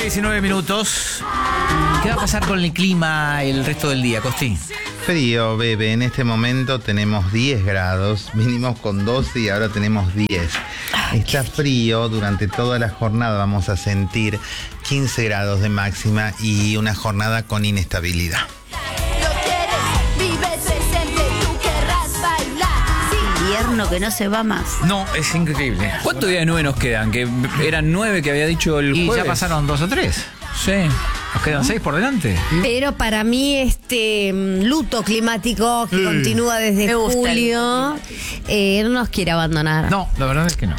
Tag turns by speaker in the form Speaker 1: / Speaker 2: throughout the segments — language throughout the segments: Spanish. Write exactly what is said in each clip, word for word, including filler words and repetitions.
Speaker 1: diecinueve minutos. ¿Qué va a pasar con el clima el resto del día, Costi?
Speaker 2: Frío, bebé. En este momento tenemos diez grados. Vinimos con doce y ahora tenemos diez. Ay, Está frío. Durante toda la jornada vamos a sentir quince grados de máxima y una jornada con inestabilidad.
Speaker 3: Invierno que no se va más.
Speaker 1: No, es increíble.
Speaker 4: ¿Cuántos días de nube nos quedan? Que eran nueve que había dicho el
Speaker 1: Y
Speaker 4: jueves.
Speaker 1: ya pasaron dos o tres.
Speaker 4: Sí.
Speaker 1: Nos quedan seis por delante.
Speaker 5: Pero para mí este mm, luto climático que continúa desde
Speaker 3: Me gusta
Speaker 5: julio eh, no nos quiere abandonar.
Speaker 1: No, la verdad es que no.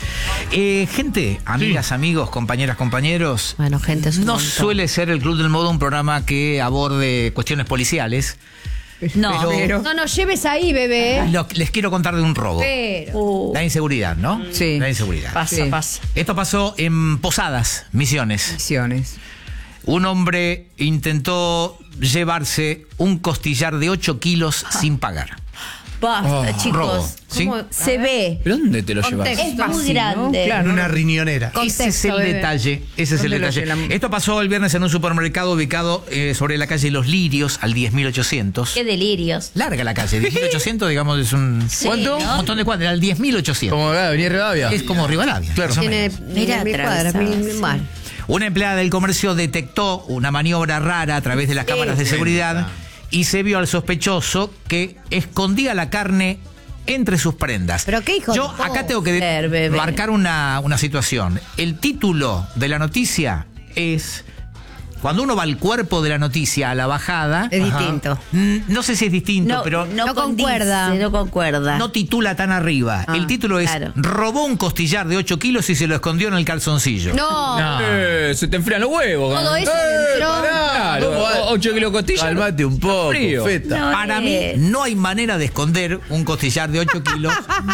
Speaker 1: Eh, gente, amigas, amigos, compañeras, compañeros.
Speaker 5: Bueno, gente, es un
Speaker 1: No
Speaker 5: montón.
Speaker 1: suele ser el Club del Modo un programa que aborde cuestiones policiales.
Speaker 3: No,
Speaker 1: Pero-
Speaker 5: No nos lleves ahí, bebé.
Speaker 1: Lo- les quiero contar de un robo.
Speaker 5: Pero.
Speaker 3: Uh,
Speaker 1: La inseguridad, ¿no?
Speaker 6: Sí.
Speaker 1: La inseguridad.
Speaker 3: pasa,
Speaker 6: Sí.
Speaker 3: pasa.
Speaker 1: Esto pasó en Posadas, Misiones.
Speaker 6: Misiones.
Speaker 1: Un hombre intentó llevarse un costillar de ocho kilos sin pagar.
Speaker 3: Basta, chicos.
Speaker 1: Robo, ¿sí?
Speaker 5: ¿Cómo?
Speaker 3: Se ve.
Speaker 4: ¿Pero dónde te lo
Speaker 5: Contexto.
Speaker 4: llevas?
Speaker 3: Es muy
Speaker 6: fácil, ¿no?
Speaker 3: grande.
Speaker 6: Claro.
Speaker 7: En una riñonera.
Speaker 1: Ese es
Speaker 5: Contexto,
Speaker 1: el
Speaker 5: bebé.
Speaker 1: detalle. Ese es el
Speaker 6: ¿Dónde lo
Speaker 1: detalle.
Speaker 6: llenan?
Speaker 1: Esto pasó el viernes en un supermercado ubicado eh, sobre la calle Los Lirios, al diez mil ochocientos.
Speaker 3: Qué delirios.
Speaker 1: Larga la calle, diez mil ochocientos, digamos, es un.
Speaker 3: Sí,
Speaker 1: ¿Cuánto?
Speaker 3: ¿no?
Speaker 1: Un montón de cuadras, al diez mil ochocientos.
Speaker 7: Como acá, venía Rivadavia.
Speaker 1: Es como Rivadavia.
Speaker 7: Claro.
Speaker 1: más o
Speaker 5: Tiene
Speaker 1: menos.
Speaker 3: Mira,
Speaker 5: mil cuadras, mil,
Speaker 3: atravesado,
Speaker 5: mil-
Speaker 3: sí.
Speaker 5: bueno.
Speaker 1: Una empleada del comercio detectó una maniobra rara a través de las cámaras de seguridad y se vio al sospechoso que escondía la carne entre sus prendas.
Speaker 5: ¿Pero qué hijo
Speaker 1: Yo
Speaker 5: de
Speaker 1: acá
Speaker 5: po-
Speaker 1: tengo que
Speaker 3: Ver, bebé.
Speaker 1: marcar una, una situación. El título de la noticia es... Cuando uno va al cuerpo de la noticia, a la bajada...
Speaker 5: Es
Speaker 1: Ajá.
Speaker 5: distinto.
Speaker 1: Mm, No sé si es distinto,
Speaker 3: No,
Speaker 1: pero...
Speaker 3: no,
Speaker 5: no
Speaker 3: condice,
Speaker 5: concuerda.
Speaker 3: No concuerda.
Speaker 1: No titula tan arriba.
Speaker 3: Ah,
Speaker 1: el título es
Speaker 3: claro.
Speaker 1: robó un costillar de ocho kilos y se lo escondió en el calzoncillo.
Speaker 5: No.
Speaker 4: Eh, se te enfrían los huevos.
Speaker 5: Todo
Speaker 4: ¿no?
Speaker 5: eso
Speaker 4: Eh,
Speaker 5: entró.
Speaker 4: Claro,
Speaker 7: ¿Cómo va?
Speaker 4: ocho kilos de costilla.
Speaker 7: Calmate un poco,
Speaker 4: Frío.
Speaker 7: feta.
Speaker 3: No,
Speaker 1: Para mí
Speaker 3: eh.
Speaker 1: no hay manera de esconder un costillar de ocho kilos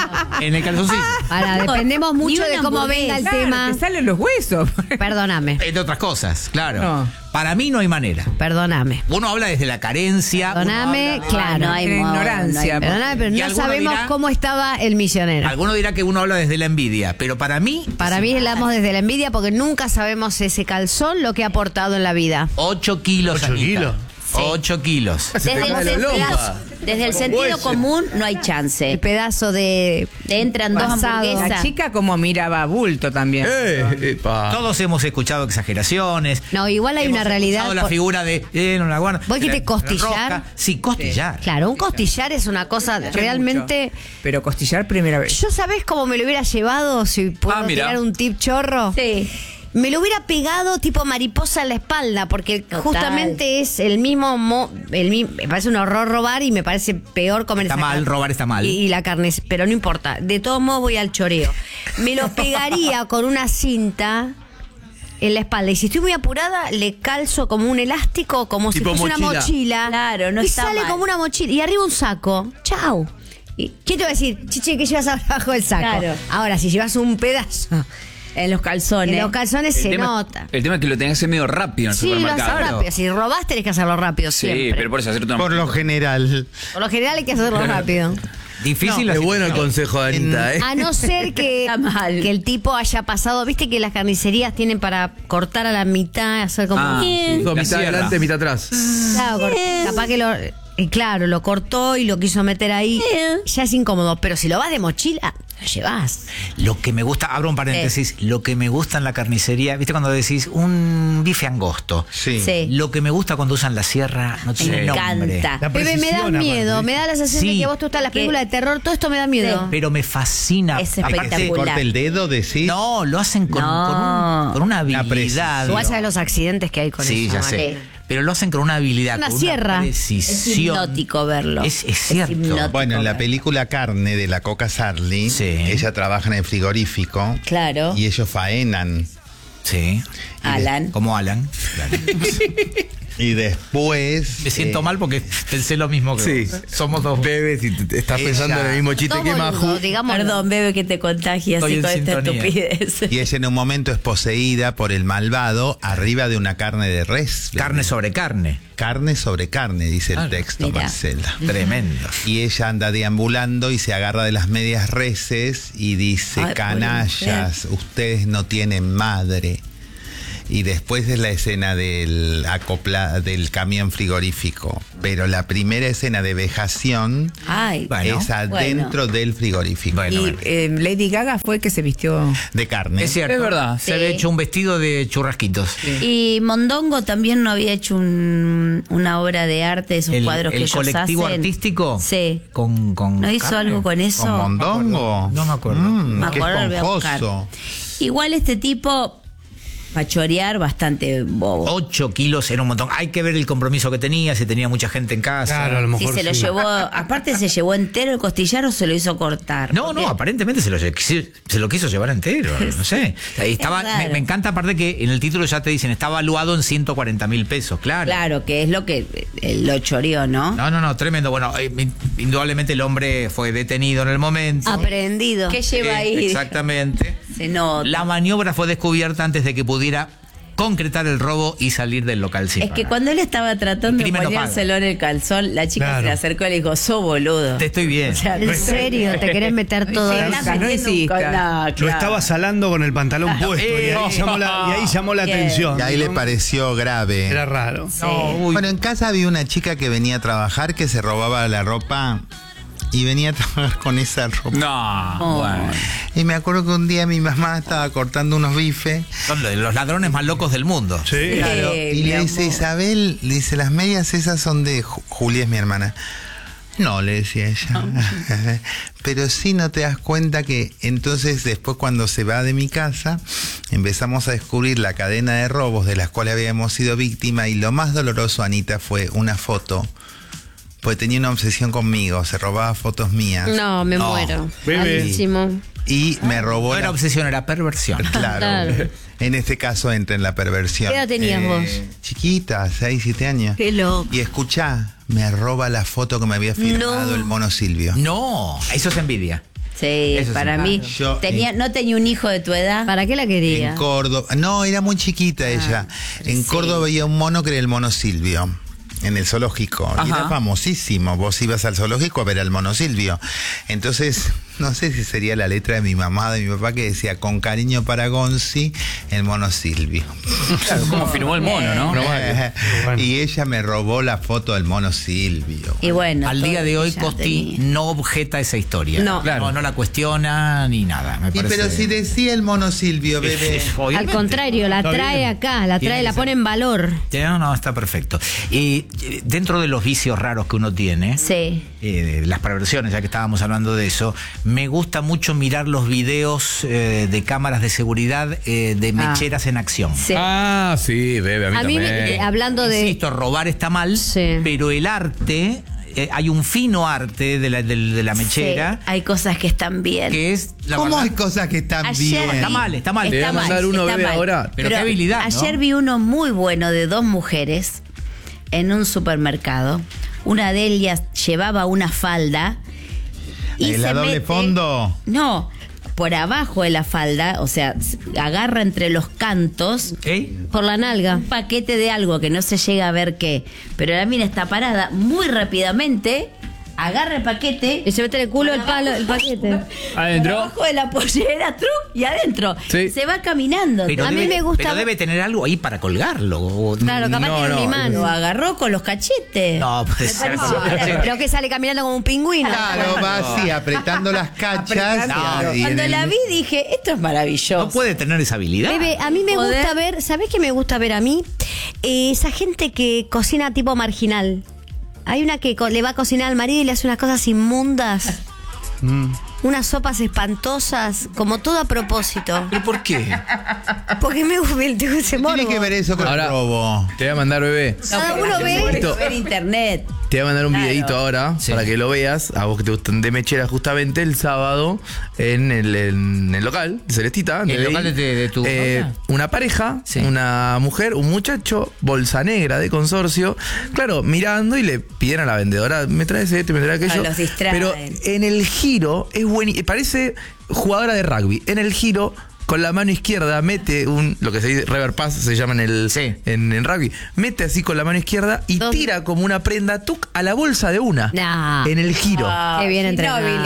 Speaker 1: en el calzoncillo.
Speaker 5: Ahora,
Speaker 3: No,
Speaker 5: dependemos
Speaker 3: ni
Speaker 5: mucho de
Speaker 3: una
Speaker 5: cómo
Speaker 3: hamburguesa.
Speaker 5: venga el
Speaker 6: Claro,
Speaker 5: tema.
Speaker 6: te salen los huesos.
Speaker 5: Perdóname,
Speaker 1: Entre otras cosas, claro.
Speaker 6: No.
Speaker 1: Para mí no hay manera.
Speaker 5: perdóname.
Speaker 1: Uno habla desde la carencia. uno
Speaker 5: Perdóname,
Speaker 1: habla de-
Speaker 5: claro.
Speaker 3: No hay
Speaker 6: La
Speaker 3: modo,
Speaker 6: ignorancia.
Speaker 3: no hay-
Speaker 5: Perdóname, pero
Speaker 1: Y
Speaker 5: no
Speaker 1: alguno
Speaker 5: sabemos
Speaker 1: dirá-
Speaker 5: cómo estaba el misionero.
Speaker 1: Alguno dirá que uno habla desde la envidia, pero para mí,
Speaker 5: Para mí hablamos desde la envidia porque nunca sabemos ese calzón lo que ha aportado en la vida.
Speaker 1: ocho kilos.
Speaker 7: ¿Ocho
Speaker 1: Anita.
Speaker 7: kilos?
Speaker 1: ocho kilos.
Speaker 3: Desde el,
Speaker 7: cae la
Speaker 3: sentido,
Speaker 7: lompa.
Speaker 3: desde el sentido
Speaker 7: hueso.
Speaker 3: común no hay
Speaker 5: El
Speaker 3: chance.
Speaker 5: pedazo de...
Speaker 3: Te entran dos
Speaker 5: Pasado.
Speaker 3: hamburguesas.
Speaker 6: La chica como miraba bulto también.
Speaker 7: Eh, epa.
Speaker 1: Todos hemos escuchado exageraciones.
Speaker 5: No, igual hay
Speaker 1: Hemos
Speaker 5: una realidad
Speaker 1: escuchado la
Speaker 5: por-
Speaker 1: figura de. Eh, no la guarda.
Speaker 5: ¿Vos dijiste
Speaker 1: la- la
Speaker 5: costillar?
Speaker 1: rosca. Sí, costillar.
Speaker 5: Claro, un costillar es una cosa realmente...
Speaker 6: Mucho. Pero costillar primera vez.
Speaker 5: ¿Yo sabés cómo me lo hubiera llevado si puedo
Speaker 4: Ah, mira.
Speaker 5: tirar un tip chorro?
Speaker 3: Sí.
Speaker 5: Me lo hubiera pegado tipo mariposa en la espalda, porque
Speaker 3: Total.
Speaker 5: justamente es el mismo, mo- el mi- me parece un horror robar y me parece peor comer
Speaker 1: Está
Speaker 5: esa
Speaker 1: mal,
Speaker 5: carne.
Speaker 1: robar está mal.
Speaker 5: Y, y la carne, es- pero no importa. De todos modos voy al choreo. Me lo pegaría con una cinta en la espalda. Y si estoy muy apurada, le calzo como un elástico, como
Speaker 7: Tipo
Speaker 5: si fuese una
Speaker 7: mochila.
Speaker 5: mochila.
Speaker 3: Claro, no
Speaker 5: y
Speaker 3: está
Speaker 5: sale
Speaker 3: mal.
Speaker 5: como una mochila. Y arriba un saco. Chau. ¿Y ¿Qué te va a decir? Chiche, ¿qué llevas abajo del saco?
Speaker 3: Claro.
Speaker 5: Ahora, si llevas un pedazo...
Speaker 3: En los calzones.
Speaker 5: En los calzones
Speaker 4: El
Speaker 5: se
Speaker 4: tema-
Speaker 5: nota.
Speaker 4: El tema es que lo tenés que hacer medio rápido en el
Speaker 5: Sí, lo haces
Speaker 4: supermercado.
Speaker 5: rápido. Si robás, tenés que hacerlo rápido
Speaker 4: Sí,
Speaker 5: siempre.
Speaker 4: pero por eso hacerte una.
Speaker 2: Por lo general.
Speaker 5: Por lo general hay que hacerlo rápido.
Speaker 1: Difícil la
Speaker 7: Es bueno el
Speaker 1: situación.
Speaker 7: consejo de Anita, ¿eh?
Speaker 5: A no ser que,
Speaker 3: Está mal.
Speaker 5: que el tipo haya pasado. Viste que las carnicerías tienen para cortar a la mitad, hacer como.
Speaker 4: Ah,
Speaker 5: Bien.
Speaker 4: sí.
Speaker 7: Dos,
Speaker 4: La
Speaker 7: mitad
Speaker 4: sierra.
Speaker 7: adelante, mitad atrás.
Speaker 5: Claro, cor- capaz que lo. eh, claro, lo cortó y lo quiso meter ahí. Ya es incómodo. Pero si lo vas de mochila, lo llevas.
Speaker 1: Lo que me gusta, abro un paréntesis, lo que me gusta en la carnicería, ¿viste cuando decís un bife angosto?
Speaker 2: Sí.
Speaker 5: Sí.
Speaker 1: Lo que me gusta cuando usan la sierra no tiene
Speaker 3: Me
Speaker 1: nombre.
Speaker 3: encanta.
Speaker 7: La
Speaker 5: Bebé, me da
Speaker 7: precisión,
Speaker 5: miedo.
Speaker 7: aparte.
Speaker 5: Me da la sensación de
Speaker 1: Sí.
Speaker 5: que vos tú estás en las
Speaker 3: Que-
Speaker 5: películas de terror. Todo esto me da miedo.
Speaker 1: Pero me fascina.
Speaker 3: Es
Speaker 1: Aparte,
Speaker 3: espectacular.
Speaker 2: Corte el dedo, decís.
Speaker 1: no, lo hacen con,
Speaker 3: No.
Speaker 1: con un- con una habilidad.
Speaker 2: precisión.
Speaker 5: Igual sabes los accidentes que hay con
Speaker 1: Sí,
Speaker 5: eso.
Speaker 1: ya
Speaker 5: ¿vale?
Speaker 1: sé. Pero lo hacen con una habilidad,
Speaker 5: Una
Speaker 1: con
Speaker 5: sierra.
Speaker 1: una
Speaker 3: Es
Speaker 1: precisión.
Speaker 3: hipnótico verlo.
Speaker 1: Es, es cierto.
Speaker 3: hipnótico.
Speaker 2: Bueno, en la
Speaker 3: verlo.
Speaker 2: película Carne de la Coca Sarli,
Speaker 1: Sí.
Speaker 2: ella trabaja en el frigorífico
Speaker 3: Claro.
Speaker 2: y ellos faenan.
Speaker 1: Sí.
Speaker 3: Alan.
Speaker 1: Como Alan. Claro.
Speaker 2: Y después.
Speaker 1: Me siento
Speaker 2: eh,
Speaker 1: mal porque pensé lo mismo que
Speaker 7: Sí.
Speaker 1: vos. Somos dos.
Speaker 7: Bebe, si te- te estás
Speaker 2: Ella-
Speaker 7: pensando en el mismo chiste
Speaker 5: Dos
Speaker 7: que
Speaker 5: boludos,
Speaker 7: Maju.
Speaker 5: digamos.
Speaker 3: Perdón, bebé, que te contagie
Speaker 1: Estoy
Speaker 3: así
Speaker 1: en
Speaker 3: con esta
Speaker 1: sintonía.
Speaker 3: estupidez.
Speaker 2: Y ella en un momento es poseída por el malvado arriba de una carne de res.
Speaker 1: Carne sobre carne.
Speaker 2: Carne sobre carne, dice
Speaker 1: Claro.
Speaker 2: el texto,
Speaker 3: Mira.
Speaker 2: Marcela.
Speaker 1: Tremendo.
Speaker 2: Y ella anda deambulando y se agarra de las medias reses y dice,
Speaker 3: Ay,
Speaker 2: canallas, ustedes no tienen madre. y después es la escena del acopla, del camión frigorífico. Pero la primera escena de vejación
Speaker 3: Ay,
Speaker 1: Bueno,
Speaker 2: es adentro del frigorífico.
Speaker 1: Bueno,
Speaker 6: Y
Speaker 1: bueno.
Speaker 6: eh, Lady Gaga fue que se vistió.
Speaker 2: De carne.
Speaker 1: Es cierto.
Speaker 4: Es verdad.
Speaker 1: Se
Speaker 3: Sí.
Speaker 1: había hecho un vestido de churrasquitos.
Speaker 3: Y Mondongo también no había hecho un- una obra de arte, esos
Speaker 1: El,
Speaker 3: cuadros que
Speaker 1: el
Speaker 3: ellos
Speaker 1: colectivo
Speaker 3: hacen.
Speaker 1: artístico.
Speaker 3: Sí.
Speaker 1: Con, con
Speaker 3: ¿No hizo
Speaker 1: carne.
Speaker 3: algo con eso?
Speaker 2: ¿Con mondongo?
Speaker 1: No me acuerdo.
Speaker 2: Mm,
Speaker 3: Me
Speaker 2: qué
Speaker 3: acuerdo, lo voy a buscar.
Speaker 2: esponjoso.
Speaker 3: Igual este tipo, para chorear, bastante bobo.
Speaker 1: Ocho kilos era un montón. Hay que ver el compromiso que tenía, si tenía mucha gente en casa.
Speaker 8: Claro, a lo
Speaker 3: Si
Speaker 8: mejor
Speaker 3: se lo
Speaker 8: sí.
Speaker 3: llevó, aparte se llevó entero el costillar o se lo hizo cortar.
Speaker 1: No, no,
Speaker 3: Porque-
Speaker 1: aparentemente se lo, se lo quiso llevar entero, no sé. Ahí estaba,
Speaker 3: raro.
Speaker 1: me, me encanta aparte que en el título ya te dicen, está valuado en ciento cuarenta mil pesos, claro.
Speaker 3: Claro, que es lo que eh, lo choreó, ¿no?
Speaker 1: No, no, no, tremendo. Bueno, eh, indudablemente el hombre fue detenido en el momento.
Speaker 5: Aprendido.
Speaker 3: ¿Qué lleva
Speaker 1: Eh,
Speaker 3: ahí?
Speaker 1: Exactamente.
Speaker 3: Se nota.
Speaker 1: La maniobra fue descubierta antes de que pudiera concretar el robo y salir del local sin
Speaker 3: Es que
Speaker 1: pagar.
Speaker 3: cuando él estaba tratando
Speaker 1: El
Speaker 3: de
Speaker 1: crimen no
Speaker 3: ponérselo en el calzón, la chica
Speaker 8: Claro.
Speaker 3: se le acercó y le dijo, sos boludo.
Speaker 1: Te estoy bien.
Speaker 3: O sea,
Speaker 5: ¿En serio? ¿Te querés meter todo
Speaker 3: Sí,
Speaker 5: eso?
Speaker 3: estás
Speaker 6: no
Speaker 3: metiendo un
Speaker 6: exista.
Speaker 3: co- no,
Speaker 8: Lo
Speaker 3: claro.
Speaker 8: estaba salando con el pantalón puesto y ahí llamó la, y ahí llamó la
Speaker 3: Bien.
Speaker 8: atención.
Speaker 2: Y ahí le
Speaker 8: ¿no?
Speaker 2: pareció grave.
Speaker 8: Era raro.
Speaker 1: No, uy.
Speaker 2: Bueno, en casa había una chica que venía a trabajar que se robaba la ropa y venía a trabajar con esa ropa.
Speaker 4: No,
Speaker 3: Oh.
Speaker 4: bueno.
Speaker 2: Y me acuerdo que un día mi mamá estaba cortando unos bifes.
Speaker 1: Son de los ladrones más locos del mundo.
Speaker 8: Sí.
Speaker 2: Claro,
Speaker 3: Eh,
Speaker 2: y
Speaker 3: mi
Speaker 2: le dice,
Speaker 3: amor.
Speaker 2: Isabel, le dice, las medias esas son de Ju- Julia, es mi hermana. No, le decía ella. Pero sí no te das cuenta que entonces después cuando se va de mi casa empezamos a descubrir la cadena de robos de las cuales habíamos sido víctima y lo más doloroso, Anita, fue una foto. Pues tenía una obsesión conmigo, se robaba fotos mías.
Speaker 5: No, me
Speaker 1: No.
Speaker 5: muero.
Speaker 8: Bebé.
Speaker 5: Malísimo.
Speaker 2: Y me robó
Speaker 1: No
Speaker 2: la-
Speaker 1: era obsesión, era perversión.
Speaker 2: Claro.
Speaker 5: Claro.
Speaker 2: En este caso entra en la perversión.
Speaker 5: ¿Qué edad tenías vos?
Speaker 2: Chiquita, seis, siete años.
Speaker 5: Qué loco.
Speaker 2: Y escuchá, me roba la foto que me había firmado
Speaker 5: No.
Speaker 2: el mono Silvio.
Speaker 1: No, eso es envidia.
Speaker 3: Sí,
Speaker 1: Eso sí.
Speaker 3: para mí.
Speaker 2: Yo,
Speaker 3: tenía,
Speaker 2: eh,
Speaker 3: ¿No tenía un hijo de tu edad?
Speaker 5: ¿Para qué la quería?
Speaker 2: En Córdoba. No, era muy chiquita ella. En
Speaker 3: sí.
Speaker 2: Córdoba había un mono que era el mono Silvio. En el zoológico. Y
Speaker 4: Ajá.
Speaker 2: era famosísimo. Vos ibas al zoológico a ver al mono Silvio. Entonces, no sé si sería la letra de mi mamá, de mi papá, que decía, con cariño para Gonzi, el mono Silvio.
Speaker 4: Claro, cómo firmó el mono, ¿no?
Speaker 8: bueno.
Speaker 2: Y ella me robó la foto del mono Silvio.
Speaker 3: Y bueno.
Speaker 1: Al día
Speaker 3: todo
Speaker 1: de hoy,
Speaker 3: ya
Speaker 1: Costi
Speaker 3: tenía.
Speaker 1: no objeta esa historia.
Speaker 5: No.
Speaker 4: Claro.
Speaker 1: no, no la cuestiona ni nada. Me
Speaker 2: Y
Speaker 1: parece.
Speaker 2: pero si decía el mono Silvio, bebé.
Speaker 5: Al
Speaker 1: Obviamente.
Speaker 5: contrario, la
Speaker 8: Está
Speaker 5: trae
Speaker 8: bien.
Speaker 5: acá, la
Speaker 1: Tiene
Speaker 5: trae,
Speaker 1: que
Speaker 5: la
Speaker 1: ser.
Speaker 5: pone en valor.
Speaker 1: No, no, está perfecto. Y eh, dentro de los vicios raros que uno tiene,
Speaker 3: Sí.
Speaker 1: eh, las perversiones, ya que estábamos hablando de eso, me gusta mucho mirar los videos eh, de cámaras de seguridad eh, de mecheras en acción.
Speaker 3: Sí.
Speaker 7: Ah, sí, bebe, a mí
Speaker 5: A mí,
Speaker 7: también.
Speaker 5: eh, hablando de...
Speaker 1: Insisto, robar está mal,
Speaker 5: Sí.
Speaker 1: pero el arte, eh, hay un fino arte de la, del- de la mechera
Speaker 3: Sí, hay cosas que están bien.
Speaker 1: que es la
Speaker 2: ¿Cómo
Speaker 1: verdad-
Speaker 2: hay cosas que están
Speaker 3: Ayer
Speaker 2: bien?
Speaker 3: vi-
Speaker 1: Está mal, está mal.
Speaker 7: Te voy a
Speaker 3: Está mal,
Speaker 7: mandar uno,
Speaker 3: está
Speaker 7: bebé,
Speaker 3: mal.
Speaker 7: ahora.
Speaker 1: Pero qué habilidad, ¿no?
Speaker 3: Ayer vi uno muy bueno de dos mujeres en un supermercado. Una de ellas llevaba una falda.
Speaker 2: ¿Eh, la doble fondo?
Speaker 3: No, por abajo de la falda, o sea, s- agarra entre los cantos
Speaker 1: ¿Eh?
Speaker 5: Por la nalga.
Speaker 3: un paquete de algo que no se llega a ver qué. Pero la mina está parada muy rápidamente, agarra el paquete.
Speaker 5: Y se mete en el culo el palo, el paquete.
Speaker 4: Adentro.
Speaker 3: Por abajo de la pollera, truc, y adentro.
Speaker 7: Sí.
Speaker 3: Se va caminando.
Speaker 1: Pero
Speaker 5: A mí
Speaker 1: debe,
Speaker 5: me gusta-
Speaker 1: pero debe tener algo ahí para colgarlo. o-
Speaker 5: Claro, capaz
Speaker 7: No,
Speaker 5: tiene
Speaker 7: no,
Speaker 5: mi
Speaker 3: Lo
Speaker 5: mano.
Speaker 3: agarró con los cachetes.
Speaker 1: No, puede
Speaker 3: Me
Speaker 1: ser.
Speaker 3: pareció-
Speaker 5: Pero que sale caminando como un pingüino.
Speaker 2: Claro, va así, apretando las cachas.
Speaker 1: No,
Speaker 2: y en
Speaker 3: Cuando
Speaker 2: el-
Speaker 3: la vi dije, esto es maravilloso.
Speaker 1: No puede tener esa habilidad.
Speaker 5: Bebe, a mí me
Speaker 3: Poder.
Speaker 5: gusta ver, ¿sabés qué me gusta ver a mí? Eh, esa gente que cocina tipo marginal. Hay una que co- le va a cocinar al marido y le hace unas cosas inmundas. Unas sopas espantosas, como todo a propósito.
Speaker 4: ¿Pero por qué?
Speaker 5: Porque me gusta el tengo ese
Speaker 2: ¿Qué tiene
Speaker 5: morbo.
Speaker 2: que ver eso con
Speaker 7: Ahora-
Speaker 2: el robo?
Speaker 7: Te voy a mandar, bebé.
Speaker 5: Cada uno ve.
Speaker 7: Esto-
Speaker 3: Ver internet.
Speaker 7: Te voy a mandar un
Speaker 3: Claro.
Speaker 7: videito ahora
Speaker 1: Sí.
Speaker 7: para que lo veas, a vos que te gustan de mechera justamente el sábado en el, en el local de Celestita.
Speaker 1: ¿El
Speaker 7: de
Speaker 1: local
Speaker 7: ahí.
Speaker 1: de- de tu
Speaker 7: Eh,
Speaker 1: novia?
Speaker 7: Una pareja,
Speaker 1: Sí.
Speaker 7: una mujer, un muchacho, bolsa negra de consorcio, claro, mirando y le piden a la vendedora, me traes esto, me traes aquello.
Speaker 3: Ah, los distraen.
Speaker 7: Pero en el giro es buenísimo, parece jugadora de rugby. En el giro con la mano izquierda mete un, lo que se dice rever pass, se llama en el
Speaker 1: Sí.
Speaker 7: en, en rugby, mete así con la mano izquierda y
Speaker 5: Dos.
Speaker 7: tira como una prenda tuc a la bolsa de una.
Speaker 5: Nah.
Speaker 7: En el giro.
Speaker 3: Ah,
Speaker 5: Qué bien
Speaker 3: Ginóbili.
Speaker 5: entrenada.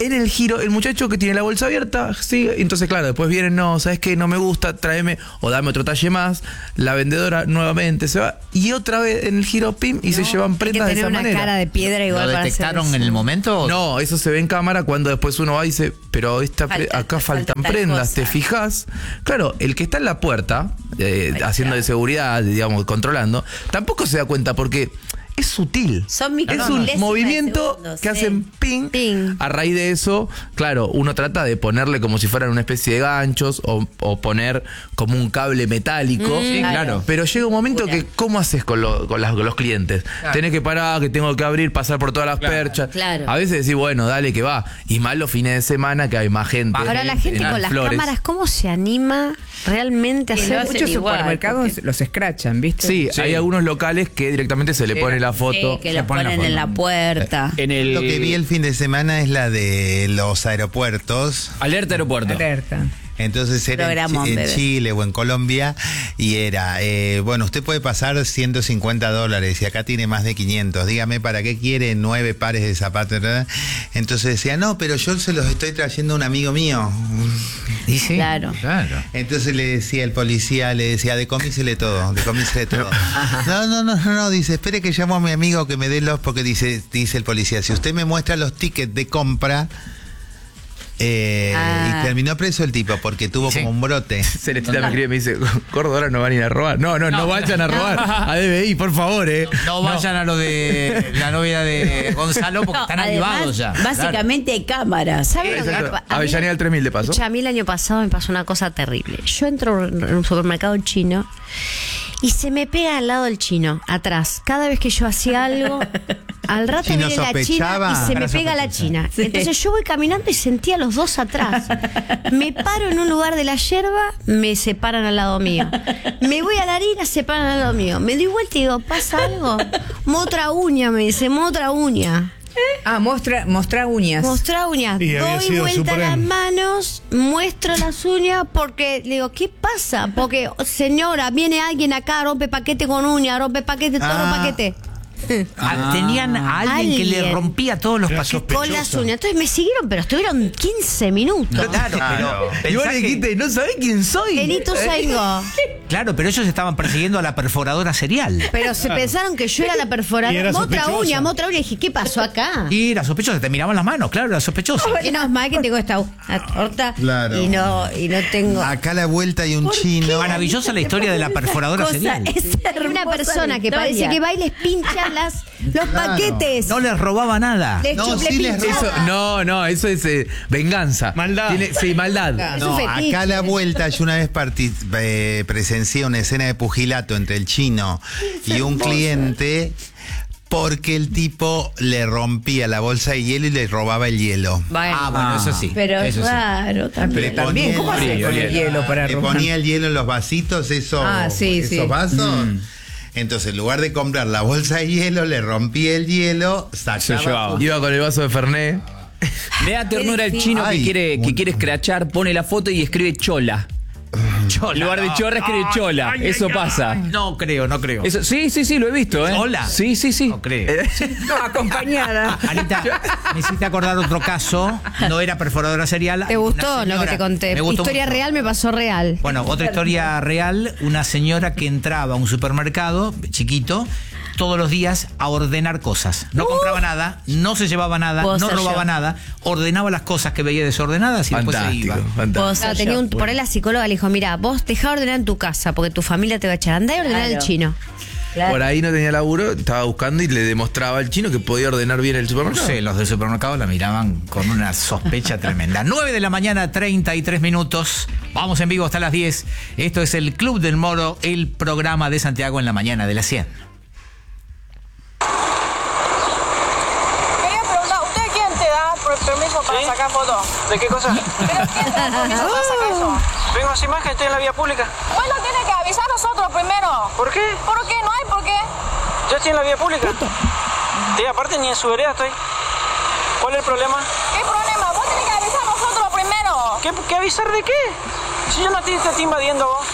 Speaker 7: en el giro, el muchacho que tiene la bolsa abierta, sí, entonces claro, después vienen, no, ¿sabes qué? No me gusta, tráeme o dame otro talle más. La vendedora nuevamente se va y otra vez en el giro, pim, y no, se llevan prendas de esa
Speaker 5: una
Speaker 7: manera.
Speaker 5: Cara de piedra igual.
Speaker 1: ¿Lo
Speaker 5: para
Speaker 1: detectaron
Speaker 5: hacer
Speaker 1: en el momento?
Speaker 7: No, eso se ve en cámara cuando después uno va y dice, pero esta pre-
Speaker 3: Falta-
Speaker 7: acá
Speaker 3: falta
Speaker 7: faltan
Speaker 3: tal
Speaker 7: prendas,
Speaker 3: cosa.
Speaker 7: ¿te fijas? Claro, el que está en la puerta, eh, haciendo de seguridad, digamos, controlando, tampoco se da cuenta porque es sutil.
Speaker 3: Son micro-
Speaker 7: es
Speaker 3: no,
Speaker 7: un
Speaker 3: milésimas de
Speaker 7: movimiento
Speaker 3: segundos,
Speaker 7: que
Speaker 3: sí.
Speaker 7: hacen ping.
Speaker 5: Ping.
Speaker 7: A raíz de eso, claro, uno trata de ponerle como si fueran una especie de ganchos o, o poner como un cable metálico.
Speaker 1: Sí, claro.
Speaker 7: Pero llega un momento que, ¿cómo haces con, lo- con, las- con los clientes?
Speaker 1: Claro.
Speaker 7: Tenés que parar, que tengo que abrir, pasar por todas las
Speaker 4: Claro.
Speaker 7: perchas.
Speaker 3: Claro.
Speaker 7: A veces decís, bueno, dale que va. Y más los fines de semana que hay más gente.
Speaker 5: Ahora la gente
Speaker 7: en
Speaker 5: con las
Speaker 7: flores.
Speaker 5: cámaras, ¿cómo se anima realmente a
Speaker 3: Y lo
Speaker 5: hacer?
Speaker 3: hacen
Speaker 6: Muchos
Speaker 3: igual,
Speaker 6: supermercados
Speaker 3: porque-
Speaker 6: los escrachan, ¿viste?
Speaker 7: Sí,
Speaker 4: Sí.
Speaker 7: hay algunos locales que directamente se le pone la foto.
Speaker 3: Sí, que
Speaker 1: Se
Speaker 3: lo
Speaker 1: pone la
Speaker 3: ponen en
Speaker 1: foto.
Speaker 3: la puerta.
Speaker 4: En el
Speaker 2: Lo que vi el fin de semana es la de los aeropuertos.
Speaker 4: Alerta aeropuerto.
Speaker 6: Alerta.
Speaker 2: Entonces era en,
Speaker 3: Programón,
Speaker 2: Chi- en
Speaker 3: bebé.
Speaker 2: Chile o en Colombia y era, eh, bueno, usted puede pasar ciento cincuenta dólares y acá tiene más de quinientos. Dígame, ¿para qué quiere nueve pares de zapatos? ¿Verdad? Entonces decía, no, pero yo se los estoy trayendo a un amigo mío.
Speaker 1: Dice.
Speaker 3: Claro.
Speaker 1: Claro.
Speaker 2: Entonces le decía el policía, le decía, decomísele todo, decomísele todo. No, no, no, no, no, dice, espere que llamo a mi amigo que me dé los, porque dice, dice el policía, si usted me muestra los tickets de compra, eh,
Speaker 3: Ah.
Speaker 2: y terminó preso el tipo porque tuvo
Speaker 1: Sí.
Speaker 2: como un brote.
Speaker 7: Celestina me escribe y me dice, gordo, ahora no van a ir a robar. No, no, no, vayan a robar a D B I, por favor, eh.
Speaker 1: No vayan a lo de la novia de Gonzalo porque
Speaker 3: No,
Speaker 1: están
Speaker 3: además,
Speaker 1: avivados ya.
Speaker 3: Básicamente hay cámaras.
Speaker 5: ¿Saben lo que
Speaker 7: Exacto.
Speaker 5: pa- a mí-
Speaker 7: Avellaneda al tres mil le pasó.
Speaker 5: Escucha, a mí el año pasado me pasó una cosa terrible. Yo entro en un supermercado chino y se me pega al lado el chino, atrás. Cada vez que yo hacía algo, al rato
Speaker 2: ¿Chino
Speaker 5: viene la china
Speaker 2: sospechaba?
Speaker 5: y se me
Speaker 1: Era
Speaker 5: pega la china.
Speaker 3: Sí.
Speaker 5: Entonces yo voy caminando y sentía a los dos atrás. Me paro en un lugar de la yerba, me separan al lado mío. Me voy a la harina, se paran al lado mío. Me doy vuelta y digo, ¿pasa algo? Motra uña, me dice, motra uña.
Speaker 6: Ah, mostra, mostra uñas.
Speaker 5: Mostrar uñas.
Speaker 8: Y había
Speaker 5: Doy
Speaker 8: sido
Speaker 5: vuelta
Speaker 8: Supreme.
Speaker 5: las manos, muestro las uñas porque le digo, ¿qué pasa? Porque, señora, viene alguien acá, rompe paquete con uña, rompe paquete, todo
Speaker 2: Ah.
Speaker 5: paquete.
Speaker 1: Ah, Tenían a alguien, que le
Speaker 5: Alguien.
Speaker 1: rompía todos los
Speaker 8: Era
Speaker 1: paquetes.
Speaker 5: Con las uñas. Entonces me siguieron, pero estuvieron quince minutos.
Speaker 1: Claro, pero
Speaker 7: Y vos
Speaker 1: pensá
Speaker 7: le
Speaker 1: que-
Speaker 7: dijiste, no sabés quién soy.
Speaker 5: Benito Saigo.
Speaker 1: Claro, pero ellos estaban persiguiendo a la perforadora serial.
Speaker 5: Pero se pensaron que yo era la
Speaker 8: Y
Speaker 5: perforadora.
Speaker 8: era
Speaker 5: Motra
Speaker 8: sospechosa.
Speaker 5: uña, motra uña. Y dije, ¿qué pasó acá?
Speaker 1: Y era sospechoso, te miraban las manos, claro, era sospechoso.
Speaker 5: Menos mal que tengo esta una torta
Speaker 2: Claro.
Speaker 5: y no y no tengo.
Speaker 2: Acá a la vuelta hay un chino.
Speaker 1: Maravillosa la historia de la perforadora
Speaker 3: Cosa
Speaker 1: serial.
Speaker 3: es
Speaker 5: Hay una
Speaker 3: hermosa
Speaker 5: persona
Speaker 3: la
Speaker 5: que parece
Speaker 3: historia.
Speaker 5: que va y les pincha las, los
Speaker 2: Claro.
Speaker 5: paquetes.
Speaker 1: No les robaba nada.
Speaker 5: Les
Speaker 2: No,
Speaker 5: chuple
Speaker 2: sí les
Speaker 5: pinchada.
Speaker 7: Eso, no, no, eso es eh, venganza.
Speaker 8: Maldad.
Speaker 7: Tiene- sí, maldad.
Speaker 5: Es
Speaker 2: No,
Speaker 5: un fetiche.
Speaker 2: acá a la vuelta yo una vez parti- eh, presencié una escena de pugilato entre el chino y un cliente porque el tipo le rompía la bolsa de hielo y le robaba el hielo.
Speaker 3: Bueno,
Speaker 1: Ah, bueno, eso sí.
Speaker 3: pero
Speaker 1: eso sí.
Speaker 3: claro,
Speaker 2: Le
Speaker 3: también.
Speaker 6: También, ¿cómo
Speaker 2: ponía
Speaker 6: haces
Speaker 2: el-
Speaker 6: con el hielo para
Speaker 2: Le
Speaker 6: robar?
Speaker 2: ponía el hielo en los vasitos, eso,
Speaker 6: Ah, sí,
Speaker 2: esos
Speaker 6: sí.
Speaker 2: vasos. Entonces, en lugar de comprar la bolsa de hielo, le rompía el hielo,
Speaker 4: Se
Speaker 2: sacaba.
Speaker 4: llevaba.
Speaker 7: Iba con el vaso de Fernet.
Speaker 4: Me da ternura el chino
Speaker 2: Ay,
Speaker 4: que quiere, que
Speaker 2: un-
Speaker 4: quiere escrachar, pone la foto y escribe chola. En lugar de chorra escribe chola. Eso pasa.
Speaker 1: No creo, no creo.
Speaker 4: Eso, sí, sí, sí, lo he visto, ¿eh?
Speaker 1: ¿Sola?
Speaker 4: Sí, sí, sí.
Speaker 1: No creo.
Speaker 6: No, acompañada.
Speaker 1: Anita, me hiciste acordar otro caso. No era perforadora serial.
Speaker 5: ¿Te gustó
Speaker 1: Una
Speaker 5: lo que
Speaker 1: señora-
Speaker 5: te conté?
Speaker 1: Me gustó
Speaker 5: Historia
Speaker 1: mucho.
Speaker 5: real me pasó real.
Speaker 1: Bueno, otra historia real, una señora que entraba a un supermercado chiquito todos los días a ordenar cosas. No compraba nada, no se llevaba nada,
Speaker 3: Puedo
Speaker 1: no
Speaker 3: ser
Speaker 1: robaba
Speaker 3: yo.
Speaker 1: nada, ordenaba las cosas que veía desordenadas y después se
Speaker 7: Fantástico,
Speaker 1: iba.
Speaker 7: fantástico.
Speaker 3: Vos-
Speaker 5: Claro, tenía un, por ahí la psicóloga le dijo, mira, vos dejá de ordenar en tu casa porque tu familia te va a echar. Andá y ordenar
Speaker 3: Claro.
Speaker 5: el chino.
Speaker 3: Claro.
Speaker 7: Por ahí no tenía laburo, estaba buscando y le demostraba al chino que podía ordenar bien el
Speaker 1: No
Speaker 7: supermercado.
Speaker 1: sé, los del supermercado la miraban con una sospecha tremenda. nueve de la mañana, treinta y tres minutos. Vamos en vivo hasta las diez. Esto es el Club del Moro, el programa de Santiago en la mañana de las cien.
Speaker 9: Quería preguntar, ¿usted quién te da per- permiso para
Speaker 10: ¿Sí?
Speaker 9: sacar fotos?
Speaker 10: ¿De qué cosa?
Speaker 9: ¿Pero quién te da permiso para sacar eso?
Speaker 10: Vengo sin imagen, estoy en la vía pública.
Speaker 9: Bueno, tiene que avisar a nosotros primero.
Speaker 10: ¿Por qué?
Speaker 9: ¿Por qué? No hay por qué.
Speaker 10: Yo estoy en la vía pública. Sí, aparte ni en su vereda estoy. ¿Cuál es el problema?
Speaker 9: ¿Qué problema? Vos tenés que avisar a nosotros primero.
Speaker 10: ¿Qué, qué avisar de qué? Si yo no te, te estoy invadiendo vos.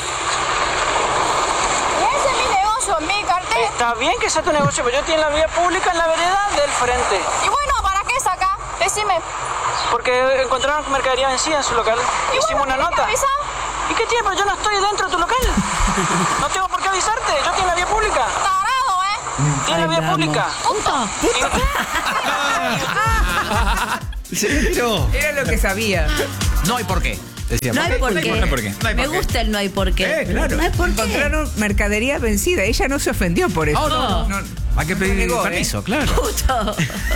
Speaker 9: Y ese es mi negocio, mi cartel.
Speaker 10: Está bien que sea tu negocio, pero yo estoy en la vía pública, en la vereda del frente.
Speaker 9: Y bueno, ¿para qué sacar? Decime.
Speaker 10: Porque encontraron mercadería vencida en su local.
Speaker 9: ¿Y
Speaker 10: Hicimos
Speaker 9: vos
Speaker 10: una
Speaker 9: me tenés
Speaker 10: nota.
Speaker 9: que avisar?
Speaker 10: ¿Y qué tiene? Pero yo no estoy dentro de tu local. No tengo por qué avisarte. Yo estoy en la vía pública.
Speaker 9: Tarado, ¿eh?
Speaker 10: Estoy en la vía pública.
Speaker 9: Punto.
Speaker 6: Era lo que sabía.
Speaker 1: No hay por qué. Decía,
Speaker 3: No hay por
Speaker 1: no
Speaker 3: qué.
Speaker 1: hay por qué. No hay
Speaker 3: Me
Speaker 1: por qué.
Speaker 3: gusta el no hay por qué.
Speaker 6: Eh, claro.
Speaker 3: No hay por qué.
Speaker 6: Encontraron mercadería vencida. Ella no se ofendió por eso.
Speaker 1: Oh, no, no. Hay que pedir
Speaker 6: negó,
Speaker 1: permiso,
Speaker 6: ¿eh?
Speaker 1: claro.
Speaker 3: Puto.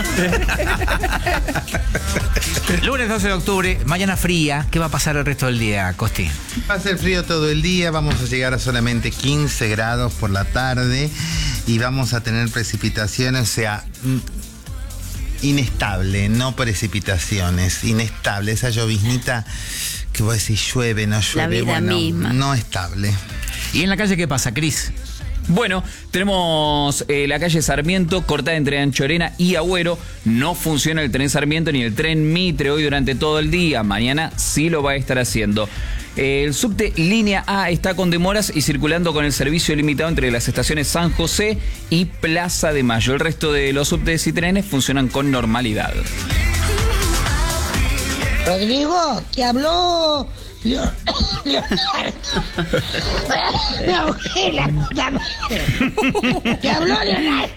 Speaker 1: Lunes doce de octubre, mañana fría. ¿Qué va a pasar el resto del día, Costi?
Speaker 2: Va a ser frío todo el día, vamos a llegar a solamente quince grados por la tarde y vamos a tener precipitaciones, o sea, mm, inestable, no precipitaciones, inestable. Esa lloviznita que vos decís llueve, no llueve,
Speaker 3: vida
Speaker 2: bueno,
Speaker 3: misma.
Speaker 2: no estable.
Speaker 1: ¿Y en la calle qué pasa, Cris?
Speaker 4: Bueno, tenemos eh, la calle Sarmiento cortada entre Anchorena y Agüero. No funciona el tren Sarmiento ni el tren Mitre hoy durante todo el día. Mañana sí lo va a estar haciendo. El subte línea A está con demoras y circulando con el servicio limitado entre las estaciones San José y Plaza de Mayo. El resto de los subtes y trenes funcionan con normalidad.
Speaker 11: Rodrigo, te habló. Leo- Leonardo. Me ahogué la puta madre. Te habló Leonardo.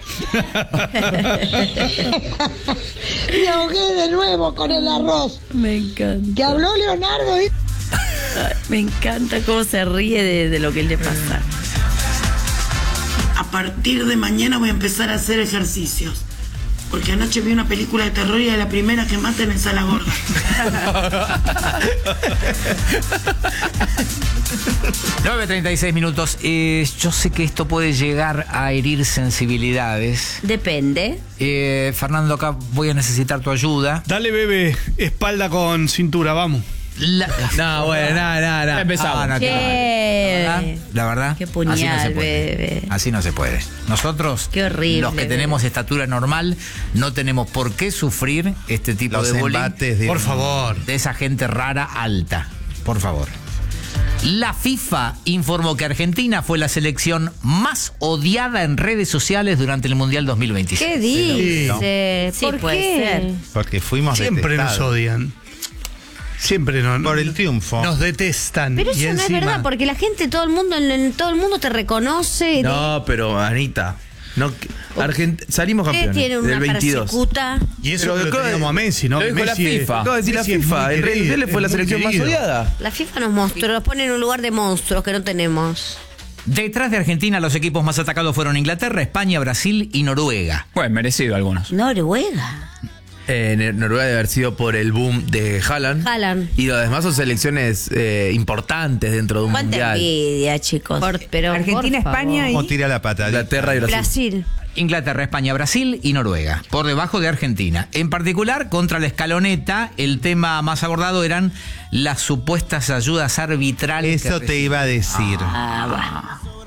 Speaker 11: Me ahogué de nuevo con el arroz.
Speaker 3: Me encanta.
Speaker 11: Te habló Leonardo. ¿eh?
Speaker 3: Me encanta cómo se ríe de, de lo que le pasa.
Speaker 12: A partir de mañana voy a empezar a hacer ejercicios. Porque anoche vi una película de terror y a la primera que maten es a la gorda.
Speaker 1: nueve treinta y seis minutos. Eh, yo sé que esto puede llegar a herir sensibilidades.
Speaker 3: Depende.
Speaker 1: Eh, Fernando, acá voy a necesitar tu ayuda.
Speaker 8: Dale, bebé, espalda con cintura, vamos.
Speaker 1: La,
Speaker 7: No, bueno, nada, nada, nada.
Speaker 4: Empezamos.
Speaker 1: Ah, no,
Speaker 3: Qué-
Speaker 1: qué mal. La verdad, la verdad,
Speaker 3: Qué puñal,
Speaker 1: así no se puede.
Speaker 3: bebé.
Speaker 1: Así no se puede. Nosotros,
Speaker 3: Qué horrible,
Speaker 1: los que
Speaker 3: bebé.
Speaker 1: tenemos estatura normal, no tenemos por qué sufrir este tipo
Speaker 2: Los
Speaker 1: de bullying
Speaker 2: embates de
Speaker 8: Por favor.
Speaker 1: de esa gente rara alta. Por favor. La FIFA informó que Argentina fue la selección más odiada en redes sociales durante el Mundial dos mil veintiséis.
Speaker 5: ¿Qué dice?
Speaker 3: Sí,
Speaker 5: ¿Por
Speaker 3: puede
Speaker 5: qué?
Speaker 3: ser.
Speaker 2: Porque fuimos
Speaker 8: Siempre nos
Speaker 2: detestados.
Speaker 8: odian. Siempre nos,
Speaker 2: Por el triunfo.
Speaker 8: nos detestan.
Speaker 5: Pero
Speaker 8: y
Speaker 5: eso no es
Speaker 8: encima-
Speaker 5: verdad, porque la gente, todo el mundo, en, en todo el mundo te reconoce.
Speaker 7: No, pero Anita, no, Argent- salimos
Speaker 5: Ustedes
Speaker 7: campeones
Speaker 5: tienen una
Speaker 7: del veintidós.
Speaker 5: persecuta.
Speaker 8: Y eso
Speaker 7: Pero
Speaker 8: que lo
Speaker 7: acaba de-
Speaker 8: teníamos a Messi, ¿no?
Speaker 4: lo dijo la
Speaker 8: Messi,
Speaker 4: FIFA.
Speaker 7: Acabo de decir la
Speaker 8: Messi es
Speaker 7: FIFA,
Speaker 8: muy
Speaker 7: en
Speaker 8: querido,
Speaker 7: realidad él fue la
Speaker 8: es muy
Speaker 7: selección más
Speaker 8: querido.
Speaker 7: odiada.
Speaker 5: La FIFA nos mostró, nos pone en un lugar de monstruos que no tenemos.
Speaker 1: Detrás de Argentina, los equipos más atacados fueron Inglaterra, España, Brasil y Noruega.
Speaker 4: Pues merecido algunos.
Speaker 5: Noruega.
Speaker 7: Eh, Noruega debe haber sido por el boom de Haaland.
Speaker 5: Haaland.
Speaker 7: Y lo demás son selecciones eh, importantes dentro de un
Speaker 3: Cuánta
Speaker 7: mundial.
Speaker 3: envidia, chicos.
Speaker 5: Por- pero,
Speaker 6: Argentina,
Speaker 5: por
Speaker 6: España
Speaker 5: favor.
Speaker 6: y...
Speaker 2: ¿Cómo tira la pata?
Speaker 7: Inglaterra y Brasil.
Speaker 5: Brasil.
Speaker 1: Inglaterra, España, Brasil y Noruega, por debajo de Argentina. En particular, contra la escaloneta, el tema más abordado eran las supuestas ayudas arbitrales.
Speaker 2: Eso
Speaker 1: que
Speaker 2: te iba a decir.
Speaker 1: Ah, bueno.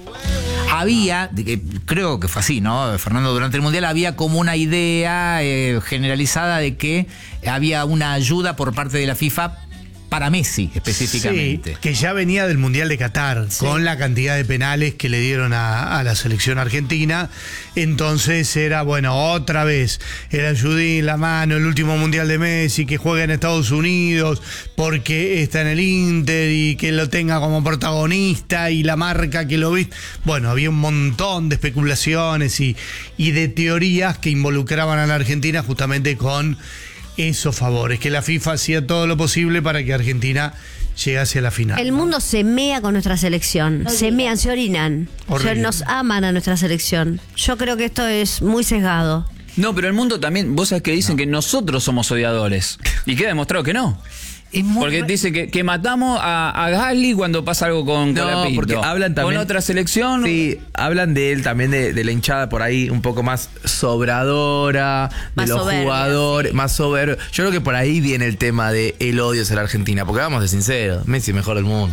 Speaker 1: Había, eh, creo que fue así, ¿no, Fernando? Durante el Mundial había como una idea eh, generalizada de que había una ayuda por parte de la FIFA para Messi específicamente.
Speaker 8: Sí, que ya venía del Mundial de Qatar, con la cantidad de penales que le dieron a, a la selección argentina. Entonces era, bueno, otra vez, el ayudín, la mano, el último Mundial de Messi, que juega en Estados Unidos, porque está en el Inter y que lo tenga como protagonista y la marca que lo viste. Bueno, había un montón de especulaciones y, y de teorías que involucraban a la Argentina justamente con esos favores, que la FIFA hacía todo lo posible para que Argentina llegase a la final.
Speaker 5: El mundo se mea con nuestra selección. Se mean, se orinan.
Speaker 8: Horrible.
Speaker 5: Se- nos aman a nuestra selección. Yo creo que esto es muy sesgado.
Speaker 4: No, pero el mundo también, vos sabés que dicen que nosotros somos odiadores. Y queda demostrado que no.
Speaker 1: Es muy
Speaker 4: Porque
Speaker 1: re-
Speaker 4: dice que, que matamos a, a Gasly cuando pasa algo con
Speaker 7: No,
Speaker 4: Colapinto.
Speaker 7: porque hablan también.
Speaker 4: Con otra selección.
Speaker 7: Sí, hablan de él también, de, de la hinchada por ahí un poco más sobradora,
Speaker 3: Más
Speaker 7: de los
Speaker 3: soberbia,
Speaker 7: jugadores,
Speaker 3: sí.
Speaker 7: más soberbio. Yo creo que por ahí viene el tema de el odio hacia la Argentina, porque vamos de sinceros, Messi mejor del mundo.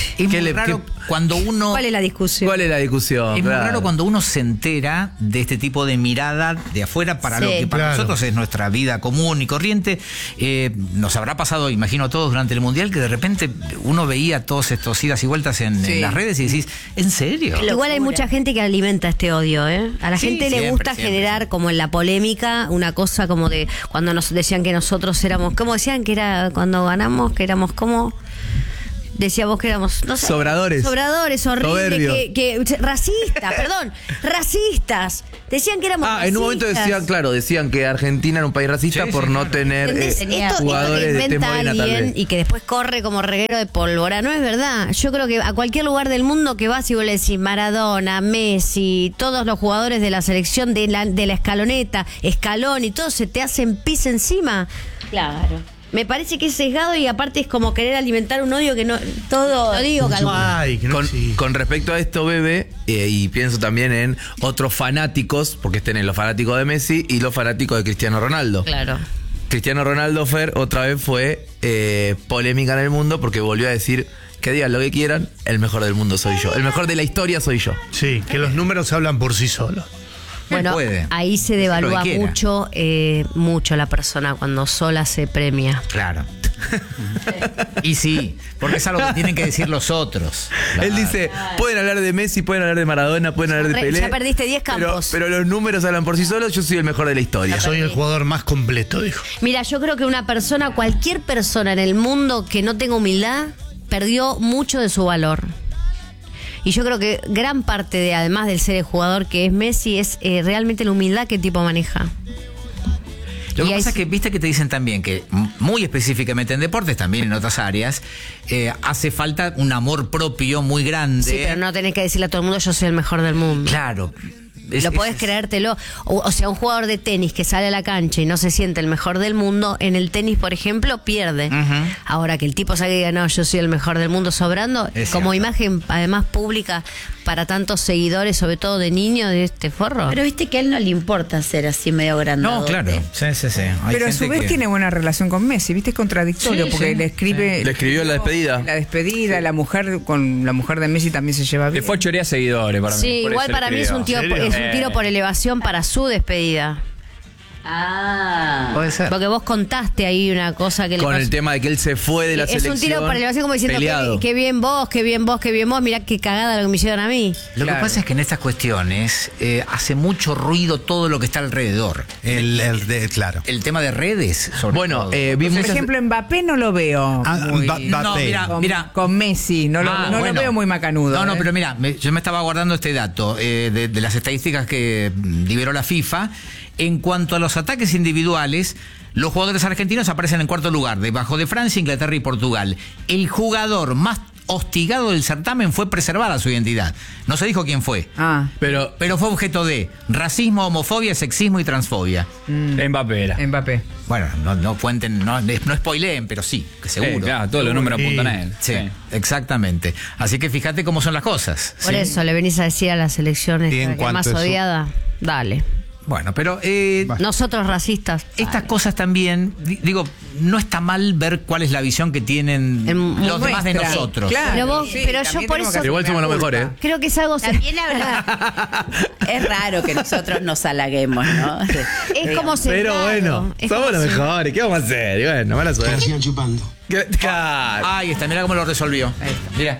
Speaker 1: Es
Speaker 7: ¿Qué
Speaker 1: muy
Speaker 7: le-
Speaker 1: raro
Speaker 7: qué-
Speaker 1: cuando uno...
Speaker 5: ¿Cuál es la discusión?
Speaker 7: ¿Cuál es la discusión?
Speaker 1: Es muy
Speaker 7: Claro.
Speaker 1: raro cuando uno se entera de este tipo de mirada de afuera para
Speaker 3: Sí,
Speaker 1: lo que para
Speaker 8: claro.
Speaker 1: nosotros es nuestra vida común y corriente. Eh, nos habrá pasado, imagino a todos, durante el Mundial, que de repente uno veía todos estos idas y vueltas en,
Speaker 6: Sí.
Speaker 1: en las redes y decís, ¿en serio?
Speaker 5: Igual hay mucha gente que alimenta este odio, ¿eh? A la
Speaker 1: Sí,
Speaker 5: gente le
Speaker 1: siempre,
Speaker 5: gusta
Speaker 1: siempre.
Speaker 5: generar como en la polémica una cosa como de cuando nos decían que nosotros éramos, ¿cómo decían que era cuando ganamos? Que éramos como... Decía vos que éramos, no sé,
Speaker 7: Sobradores.
Speaker 5: Sobradores, horribles,
Speaker 7: Soberbios.
Speaker 5: que, que racistas, perdón, racistas. Decían que éramos
Speaker 7: Ah, en un momento
Speaker 5: racistas.
Speaker 7: decían, claro, decían que Argentina era un país racista
Speaker 1: Sí,
Speaker 7: por
Speaker 1: sí,
Speaker 7: no
Speaker 1: claro.
Speaker 7: tener
Speaker 5: ¿Entendés?
Speaker 7: eh,
Speaker 5: Esto, esto
Speaker 7: jugadores
Speaker 5: que
Speaker 7: de tez
Speaker 5: inventa
Speaker 7: morena, tal
Speaker 5: alguien
Speaker 7: vez.
Speaker 5: y que después corre como reguero de pólvora, no es verdad. Yo creo que a cualquier lugar del mundo que vas y vos le decís Maradona, Messi, todos los jugadores de la selección de la, de la escaloneta, Escalón y todos se te hacen pis encima.
Speaker 3: Claro.
Speaker 5: Me parece que es sesgado y aparte es como querer alimentar un odio que no... Todo... Lo digo, que algo-
Speaker 8: Ay, que no
Speaker 7: Con,
Speaker 8: existe.
Speaker 7: con respecto a esto, Bebe, eh, y pienso también en otros fanáticos, porque estén en los fanáticos de Messi y los fanáticos de Cristiano Ronaldo.
Speaker 5: Claro.
Speaker 7: Cristiano Ronaldo, Fer, otra vez fue eh, polémica en el mundo porque volvió a decir que digan lo que quieran, el mejor del mundo soy yo. El mejor de la historia soy yo.
Speaker 8: Sí, que los números hablan por sí solos.
Speaker 5: Bueno,
Speaker 1: puede.
Speaker 5: ahí se
Speaker 1: Decir lo
Speaker 5: devalúa
Speaker 1: que quiera.
Speaker 5: mucho, eh, mucho la persona cuando sola se premia.
Speaker 1: Claro. Y sí, porque es algo que tienen que decir los otros.
Speaker 7: Él dice, pueden hablar de Messi, pueden hablar de Maradona, pueden hablar de
Speaker 5: Re-
Speaker 7: Pelé.
Speaker 5: ya perdiste diez
Speaker 7: pero-
Speaker 5: campos.
Speaker 7: Pero, los números hablan por sí solos, yo soy el mejor de la historia.
Speaker 8: Soy el jugador más completo, dijo.
Speaker 5: Mira, yo creo que una persona, cualquier persona en el mundo que no tenga humildad, perdió mucho de su valor. Y yo creo que gran parte de, además del ser el jugador que es Messi, es eh, realmente la humildad que el tipo maneja.
Speaker 1: Lo
Speaker 5: Y
Speaker 1: que
Speaker 5: ahí
Speaker 1: pasa es
Speaker 5: sí-
Speaker 1: que viste que te dicen también que m- muy específicamente en deportes, también en otras áreas, eh, hace falta un amor propio muy grande.
Speaker 5: Sí, pero no tenés que decirle a todo el mundo yo soy el mejor del mundo.
Speaker 1: Claro. Es-
Speaker 5: Lo
Speaker 1: es-
Speaker 5: podés creértelo. O, o sea, un jugador de tenis que sale a la cancha y no se siente el mejor del mundo, en el tenis, por ejemplo, pierde.
Speaker 1: Ujú.
Speaker 5: Ahora que el tipo salga y diga, no, yo soy el mejor del mundo sobrando,
Speaker 1: Es
Speaker 5: como
Speaker 1: cierto.
Speaker 5: imagen además pública para tantos seguidores, sobre todo de niños, de este forro.
Speaker 3: Pero viste que a él no le importa ser así medio grande.
Speaker 1: No, claro. Sí, sí, sí. Hay
Speaker 6: Pero a su
Speaker 1: gente
Speaker 6: vez
Speaker 1: que-
Speaker 6: tiene buena relación con Messi, ¿viste? Es contradictorio
Speaker 1: Sí,
Speaker 6: porque
Speaker 1: sí,
Speaker 6: le escribe...
Speaker 7: Le escribió la despedida.
Speaker 6: La despedida, la mujer con la mujer de Messi también se lleva
Speaker 4: Le
Speaker 6: bien.
Speaker 4: fue a chorear seguidores para mí.
Speaker 5: Sí,
Speaker 4: por
Speaker 5: igual
Speaker 4: eso
Speaker 5: para
Speaker 4: le
Speaker 5: mí es un, tío,
Speaker 4: escribió.
Speaker 5: es un tiro por elevación para su despedida.
Speaker 3: Ah.
Speaker 1: Puede ser.
Speaker 5: Porque vos contaste ahí una cosa que le
Speaker 7: Con
Speaker 5: pasó.
Speaker 7: el tema de que él se fue de la
Speaker 5: es
Speaker 7: selección.
Speaker 5: un tiro por elevación como diciendo
Speaker 7: peleado.
Speaker 5: que, que bien vos, que bien vos, que bien vos, mirá qué cagada lo que me hicieron a mí.
Speaker 1: Lo
Speaker 6: Claro.
Speaker 1: que pasa es que en estas cuestiones eh, hace mucho ruido todo lo que está alrededor.
Speaker 2: El, el de, claro.
Speaker 1: El tema de redes, sobre
Speaker 7: Bueno,
Speaker 1: todo.
Speaker 7: eh, vi
Speaker 6: Por
Speaker 7: muchas...
Speaker 6: ejemplo, Mbappé no lo veo
Speaker 2: Ah,
Speaker 6: muy...
Speaker 2: Mba-
Speaker 1: No,
Speaker 2: Mbappé.
Speaker 1: mira,
Speaker 6: con,
Speaker 1: mira.
Speaker 6: con Messi, no, lo,
Speaker 1: Ah,
Speaker 6: no lo
Speaker 1: bueno.
Speaker 6: veo muy macanudo.
Speaker 1: No, no,
Speaker 6: ¿eh?
Speaker 1: pero mira, me- yo me estaba guardando este dato eh, de, de las estadísticas que mm, liberó la FIFA. En cuanto a los ataques individuales, los jugadores argentinos aparecen en cuarto lugar, debajo de Francia, Inglaterra y Portugal. El jugador más hostigado del certamen fue preservada su identidad. No se dijo quién fue.
Speaker 6: Ah,
Speaker 7: Pero
Speaker 1: Pero fue objeto de racismo, homofobia, sexismo y transfobia.
Speaker 4: Mbappé era.
Speaker 6: Mbappé.
Speaker 1: Bueno, no, no cuenten, no, no spoileen, pero sí, que seguro.
Speaker 4: Eh, claro, todos los números
Speaker 8: Sí.
Speaker 4: apuntan a él.
Speaker 1: Sí, exactamente. Así que fíjate cómo son las cosas.
Speaker 5: Por
Speaker 1: ¿sí?
Speaker 5: eso le venís a decir a la selección
Speaker 2: Y
Speaker 5: esta
Speaker 2: en
Speaker 5: que
Speaker 2: cuanto
Speaker 5: más
Speaker 2: a eso-
Speaker 5: odiada. Dale.
Speaker 1: Bueno, pero eh,
Speaker 5: Nosotros racistas.
Speaker 1: estas
Speaker 5: dale.
Speaker 1: cosas también, di- digo, no está mal ver cuál es la visión que tienen
Speaker 5: En-
Speaker 1: los demás de
Speaker 6: nuestra.
Speaker 1: nosotros.
Speaker 6: Claro,
Speaker 5: Pero vos-
Speaker 6: sí,
Speaker 5: pero yo
Speaker 6: también
Speaker 5: por
Speaker 6: tenemos
Speaker 5: eso-
Speaker 6: que
Speaker 7: igual somos los
Speaker 6: asumir la
Speaker 7: mejores,
Speaker 6: culpa.
Speaker 5: Creo que es algo...
Speaker 3: También habla. Es raro que nosotros nos halaguemos, ¿no?
Speaker 5: Es como sesgado.
Speaker 7: Pero bueno,
Speaker 5: Es
Speaker 7: somos
Speaker 5: como
Speaker 7: los
Speaker 5: si-
Speaker 7: mejores. ¿Qué vamos a hacer? Y bueno, mala suerte.
Speaker 13: Sigan chupando.
Speaker 7: ¿Qué? Claro.
Speaker 1: Ahí está, mira cómo lo resolvió. Mira.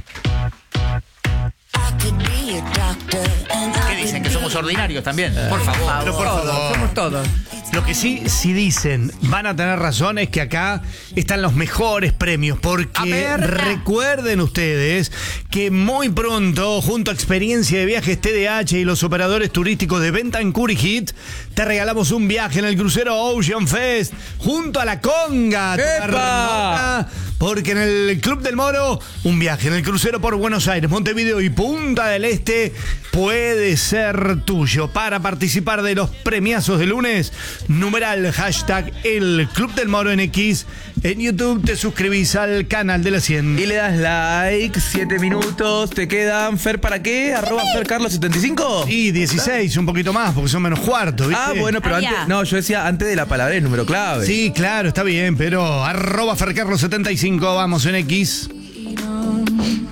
Speaker 1: ¿Qué dicen? ¿Que somos ordinarios también? Por favor.
Speaker 8: Pero por
Speaker 6: Todos,
Speaker 8: favor.
Speaker 6: somos todos.
Speaker 8: Lo que sí, sí dicen, van a tener razón, es que acá están los mejores premios. Porque
Speaker 1: A ver.
Speaker 8: recuerden ustedes que muy pronto, junto a Experiencia de Viajes T D H y los operadores turísticos de Bentancur y Hit, te regalamos un viaje en el crucero Ocean Fest junto a la Conga.
Speaker 7: ¡Epa!
Speaker 8: Tomar nota, porque en el Club del Moro, un viaje en el crucero por Buenos Aires, Montevideo y Punta del Este puede ser tuyo. Para participar de los premiazos de lunes, numeral hashtag el Club del Moro en X. En YouTube te suscribís al canal de la cien.
Speaker 7: Y le das like, siete minutos, te quedan, Fer, ¿para qué? Arroba fercarlos75. y cinco.
Speaker 8: Y dieciséis, un poquito más, porque son menos cuartos, ¿viste?
Speaker 7: Ah, bueno, pero
Speaker 3: Ah, ya.
Speaker 7: antes, no, yo decía antes de la palabra el número clave.
Speaker 8: Sí, claro, está bien, pero arroba fercarlos setenta y cinco, vamos en X.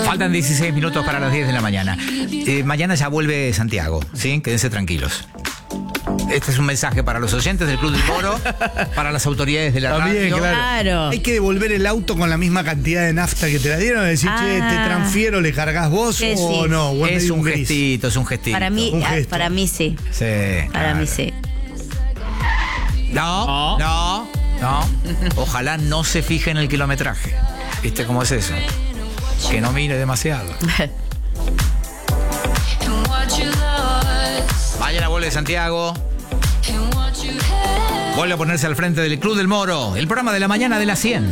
Speaker 1: Faltan dieciséis minutos para las diez de la mañana. Eh, mañana ya vuelve Santiago, ¿sí? Quédense tranquilos. Este es un mensaje para los oyentes del Club del Moro, para las autoridades de la
Speaker 8: También,
Speaker 1: radio.
Speaker 3: Claro.
Speaker 8: Hay que devolver el auto con la misma cantidad de nafta que te la dieron. Decir,
Speaker 3: Ah.
Speaker 8: che, te transfiero, le cargas vos
Speaker 3: Sí,
Speaker 8: o
Speaker 3: sí.
Speaker 8: no. O es
Speaker 1: Es
Speaker 8: medio
Speaker 1: un
Speaker 8: gris.
Speaker 1: gestito, es un gestito.
Speaker 3: Para mí,
Speaker 8: Un
Speaker 3: ah,
Speaker 8: gesto.
Speaker 3: para mí sí.
Speaker 1: Sí,
Speaker 3: Para
Speaker 1: claro.
Speaker 3: mí sí.
Speaker 1: No, no, no. Ojalá no se fije en el kilometraje. ¿Viste cómo es eso? Que no mire demasiado. Mañana vuelve Santiago. Vuelve a ponerse al frente del Club del Moro, el programa de la mañana de las cien.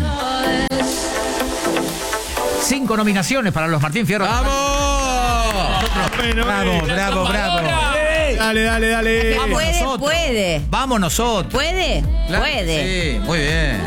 Speaker 1: Cinco nominaciones para los Martín Fierro.
Speaker 7: ¡Vamos!
Speaker 8: Bueno,
Speaker 1: Bravo,
Speaker 8: eh,
Speaker 1: bravo, bravo.
Speaker 8: Dale, dale, dale.
Speaker 1: Vamos
Speaker 3: Puede,
Speaker 1: nosotros.
Speaker 3: puede.
Speaker 1: Vamos nosotros.
Speaker 3: ¿Puede?
Speaker 1: Claro,
Speaker 3: Puede.
Speaker 1: Sí, muy bien.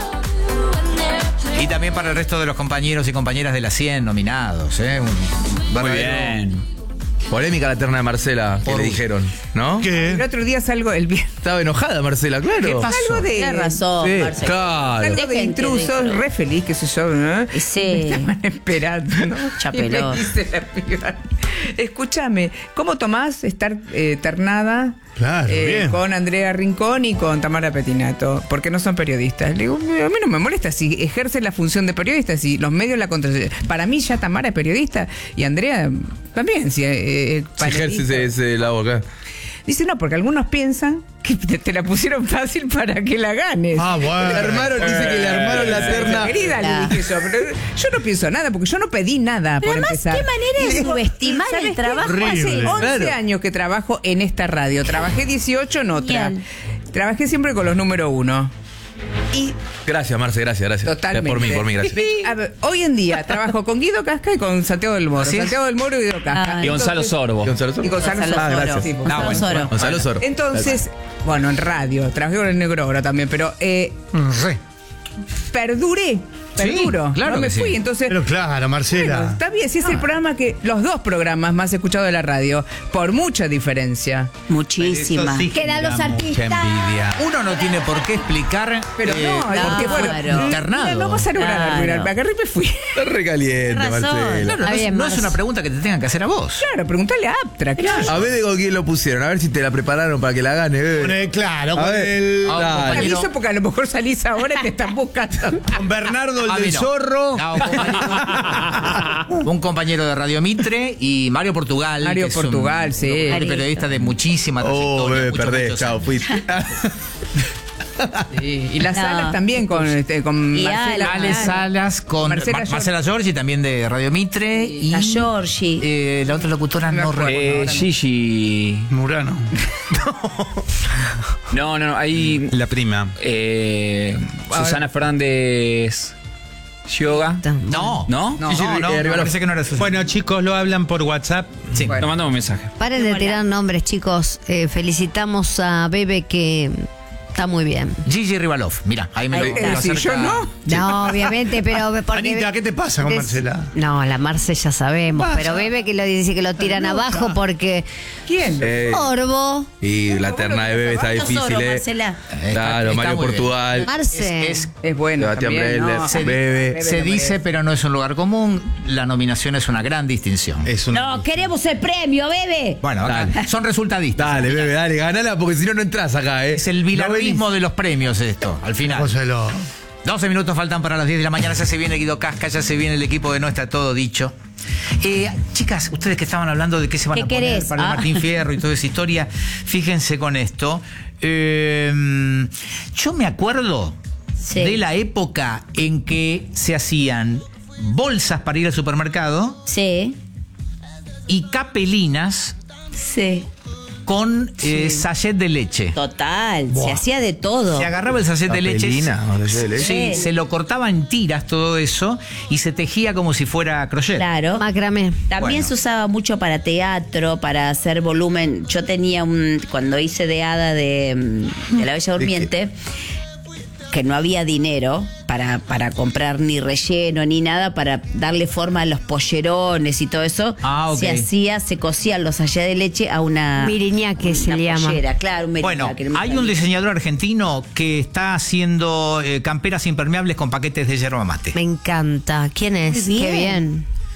Speaker 1: Y también para el resto de los compañeros y compañeras de la cien nominados. ¿eh? Un
Speaker 4: Muy
Speaker 1: verdadero-
Speaker 4: bien.
Speaker 7: Polémica la terna de Marcela, que
Speaker 1: Por-
Speaker 7: le dijeron, ¿no?
Speaker 6: El
Speaker 8: ¿Qué?
Speaker 6: otro día salgo el viernes.
Speaker 7: Estaba enojada Marcela, claro.
Speaker 1: ¿Qué pasó?
Speaker 6: Algo de.
Speaker 3: Tienes razón,
Speaker 7: Sí,
Speaker 3: Marcelo.
Speaker 7: claro.
Speaker 6: Algo de
Speaker 3: Dejen que
Speaker 6: intrusos,
Speaker 3: dejen.
Speaker 6: re feliz, qué sé yo, ¿no?
Speaker 3: Sí.
Speaker 6: Me estaban esperando, ¿no?
Speaker 3: Chapeló.
Speaker 6: Y me dice la piba, escúchame, ¿cómo tomás estar eh, ternada
Speaker 8: Claro, bien.
Speaker 6: con Andrea Rincón y con Tamara Petinato? Porque no son periodistas. Le digo, a mí no me molesta si ejercen la función de periodista, si los medios la contra. Para mí ya Tamara es periodista y Andrea también. Si, eh,
Speaker 7: Si ejerce
Speaker 6: panelista.
Speaker 7: ese, ese la boca.
Speaker 6: Dice, no, porque algunos piensan que te, te la pusieron fácil para que la ganes.
Speaker 8: Ah, bueno.
Speaker 7: Le armaron, dice que le armaron la terna.
Speaker 6: Querida, le dije yo, pero yo no pienso nada, porque yo no pedí nada
Speaker 3: Pero
Speaker 6: por
Speaker 3: además,
Speaker 6: empezar.
Speaker 3: ¿qué manera de
Speaker 6: Y digo,
Speaker 3: subestimar
Speaker 6: ¿sabes
Speaker 3: el
Speaker 6: qué?
Speaker 3: trabajo?
Speaker 6: Hace
Speaker 8: Horrible.
Speaker 6: once
Speaker 7: Claro.
Speaker 6: años que trabajo en esta radio. Trabajé dieciocho en otra.
Speaker 3: Bien.
Speaker 6: Trabajé siempre con los número uno. Y
Speaker 7: Gracias, Marce, gracias, gracias.
Speaker 6: totalmente.
Speaker 7: Por mí, por mí, gracias.
Speaker 6: A ver, hoy en día trabajo con Guido Casca y con Santiago del Moro.
Speaker 1: ¿Sí?
Speaker 6: Santiago del Moro y Guido Casca.
Speaker 3: Ah,
Speaker 4: Y Gonzalo
Speaker 6: Entonces-
Speaker 4: Sorbo.
Speaker 7: Gonzalo Soro.
Speaker 6: Y Gonzalo
Speaker 3: Gonzalo
Speaker 6: Soro.
Speaker 7: Ah,
Speaker 3: Soro.
Speaker 7: gracias.
Speaker 6: Sí,
Speaker 1: No,
Speaker 3: Gonzalo
Speaker 1: bueno,
Speaker 3: Soro.
Speaker 1: bueno.
Speaker 7: Gonzalo Soro.
Speaker 6: Entonces, bueno, en radio, trabajé con el Negro ahora también, pero eh,
Speaker 8: Re.
Speaker 6: perduré, perduro.
Speaker 1: claro
Speaker 6: no me
Speaker 1: que sí.
Speaker 6: fui, entonces.
Speaker 8: Pero claro, Marcela.
Speaker 6: Bueno, está bien, si es el programa que. Los dos programas más escuchados de la radio, por mucha diferencia.
Speaker 3: Muchísima.
Speaker 2: Eso sí
Speaker 3: Quedan los
Speaker 2: genera
Speaker 3: artistas.
Speaker 2: mucha envidia.
Speaker 1: Uno no tiene por qué explicar.
Speaker 6: Pero
Speaker 1: eh,
Speaker 6: no,
Speaker 3: claro.
Speaker 6: porque bueno,
Speaker 3: Claro.
Speaker 1: internado.
Speaker 6: mira, no vas a lograr
Speaker 3: Claro.
Speaker 6: arruinar. Me agarré y me fui.
Speaker 7: Está recaliente,
Speaker 3: Razón.
Speaker 7: Marcela.
Speaker 1: Claro, no,
Speaker 3: Está
Speaker 1: es,
Speaker 3: bien,
Speaker 1: no es
Speaker 3: Marce.
Speaker 1: una pregunta que te tengan que hacer a vos.
Speaker 6: Claro, preguntale a Aptra. claro.
Speaker 7: A ver de con quién lo pusieron, a ver si te la prepararon para que la gane, bebé.
Speaker 8: Con el- claro,
Speaker 7: A
Speaker 8: con
Speaker 7: ver.
Speaker 8: el.
Speaker 1: Ah,
Speaker 7: Dale.
Speaker 1: compañero.
Speaker 6: Aviso porque a lo mejor salís ahora y te están buscando.
Speaker 8: Con Bernardo, el
Speaker 1: A mí
Speaker 8: del
Speaker 1: no.
Speaker 8: zorro.
Speaker 1: No, un, compañero, un compañero de Radio Mitre y Mario Portugal.
Speaker 6: Mario
Speaker 1: que es un-
Speaker 6: Portugal, sí.
Speaker 1: un periodista de muchísima trayectoria.
Speaker 7: Oh, bebé,
Speaker 1: muchos,
Speaker 7: perdés,
Speaker 1: muchos
Speaker 7: chao,
Speaker 1: años.
Speaker 7: fuiste.
Speaker 6: Sí, y las
Speaker 3: No.
Speaker 6: salas también con, este, con
Speaker 3: Y
Speaker 6: Marcela.
Speaker 1: Ale Salas con
Speaker 6: Marcela
Speaker 1: Mar-
Speaker 6: Giorgi.
Speaker 1: Marcela Giorgi, también de Radio Mitre. Y
Speaker 3: La Giorgi.
Speaker 1: eh, la otra locutora
Speaker 6: Me
Speaker 1: no
Speaker 6: acuerdo.
Speaker 1: recuerdo.
Speaker 4: Eh, Gigi.
Speaker 8: Murano.
Speaker 4: No, no, no. Hay.
Speaker 2: La prima.
Speaker 4: eh, Susana Fernández. Yoga.
Speaker 1: No,
Speaker 4: ¿No?
Speaker 1: no,
Speaker 7: Gigi
Speaker 1: no, no,
Speaker 7: Rivera.
Speaker 1: me parece que no era Susana.
Speaker 2: Bueno, chicos, lo hablan por WhatsApp.
Speaker 1: Sí.
Speaker 4: Nos mandamos un mensaje.
Speaker 5: Paren de tirar nombres, chicos. Eh, felicitamos a Bebe que está muy bien.
Speaker 1: Gigi Rivalov, mira, ahí me lo,
Speaker 6: Ahí
Speaker 1: me
Speaker 6: está.
Speaker 1: lo
Speaker 6: Sí,
Speaker 1: acerca.
Speaker 6: yo no.
Speaker 5: No, obviamente, pero porque
Speaker 8: Anita, ¿qué te pasa con
Speaker 5: des-
Speaker 8: Marcela?
Speaker 5: No, la Marce ya sabemos,
Speaker 8: Pasa.
Speaker 5: pero Bebe que lo dice que lo tiran abajo porque
Speaker 6: ¿Quién?
Speaker 7: Eh,
Speaker 5: Orbo,
Speaker 7: y la terna de bebé está
Speaker 3: ¿Cuántos
Speaker 7: difícil,
Speaker 3: oros,
Speaker 7: eh.
Speaker 3: Marcela?
Speaker 7: Claro,
Speaker 1: Está
Speaker 7: Mario
Speaker 1: muy bien.
Speaker 7: Portugal,
Speaker 5: Marce.
Speaker 1: Es-
Speaker 6: Es bueno.
Speaker 7: Sebastián
Speaker 6: también,
Speaker 7: Breller,
Speaker 6: no.
Speaker 1: Se,
Speaker 7: Bebe.
Speaker 6: Bebe
Speaker 1: se
Speaker 6: lo
Speaker 1: dice,
Speaker 6: merece.
Speaker 1: pero no es un lugar común. La nominación es una gran distinción.
Speaker 2: Es una.
Speaker 3: No, queremos el premio, bebe.
Speaker 1: Bueno, acá
Speaker 7: Dale.
Speaker 1: son resultadistas.
Speaker 7: Dale, bebé, dale, ganala porque si no, no entras acá, eh.
Speaker 1: Es el bilardismo de los premios esto, al final.
Speaker 8: Póselo.
Speaker 1: doce minutos faltan para las diez de la mañana, ya se viene Guido Casca, ya se viene el equipo de No Está Todo Dicho. Eh, chicas, ustedes que estaban hablando de qué se van
Speaker 3: ¿Qué
Speaker 1: a poner
Speaker 3: querés?
Speaker 1: para el
Speaker 3: Ah.
Speaker 1: Martín Fierro y toda esa historia, fíjense con esto. Eh, yo me acuerdo
Speaker 3: Sí.
Speaker 1: de la época en que se hacían bolsas para ir al supermercado
Speaker 3: Sí,
Speaker 1: y capelinas
Speaker 3: sí.
Speaker 1: con eh, sachet de leche.
Speaker 3: Total,
Speaker 8: Buah.
Speaker 3: se hacía de todo.
Speaker 1: Se agarraba el sachet de leche.
Speaker 7: Capelina, o sachet de leche.
Speaker 1: Sí,
Speaker 3: Sí.
Speaker 1: se lo cortaba en tiras todo eso y se tejía como si fuera crochet.
Speaker 3: Claro.
Speaker 5: Macramé.
Speaker 3: También
Speaker 1: Bueno.
Speaker 3: se usaba mucho para teatro, para hacer volumen. Yo tenía un. Cuando hice de hada de, de La Bella Durmiente, que no había dinero para, para comprar ni relleno ni nada, para darle forma a los pollerones y todo eso,
Speaker 1: Ah, ok.
Speaker 3: se hacía, se cosían los sachets de leche a una.
Speaker 5: Miriñaque se
Speaker 3: una
Speaker 5: le llama.
Speaker 3: pollera, claro, un
Speaker 1: Bueno,
Speaker 3: meriñaque, no me
Speaker 1: hay
Speaker 3: salía.
Speaker 1: un diseñador argentino que está haciendo eh, camperas impermeables con paquetes de yerba mate.
Speaker 5: Me encanta. ¿Quién es?
Speaker 3: Qué bien.
Speaker 5: Qué bien.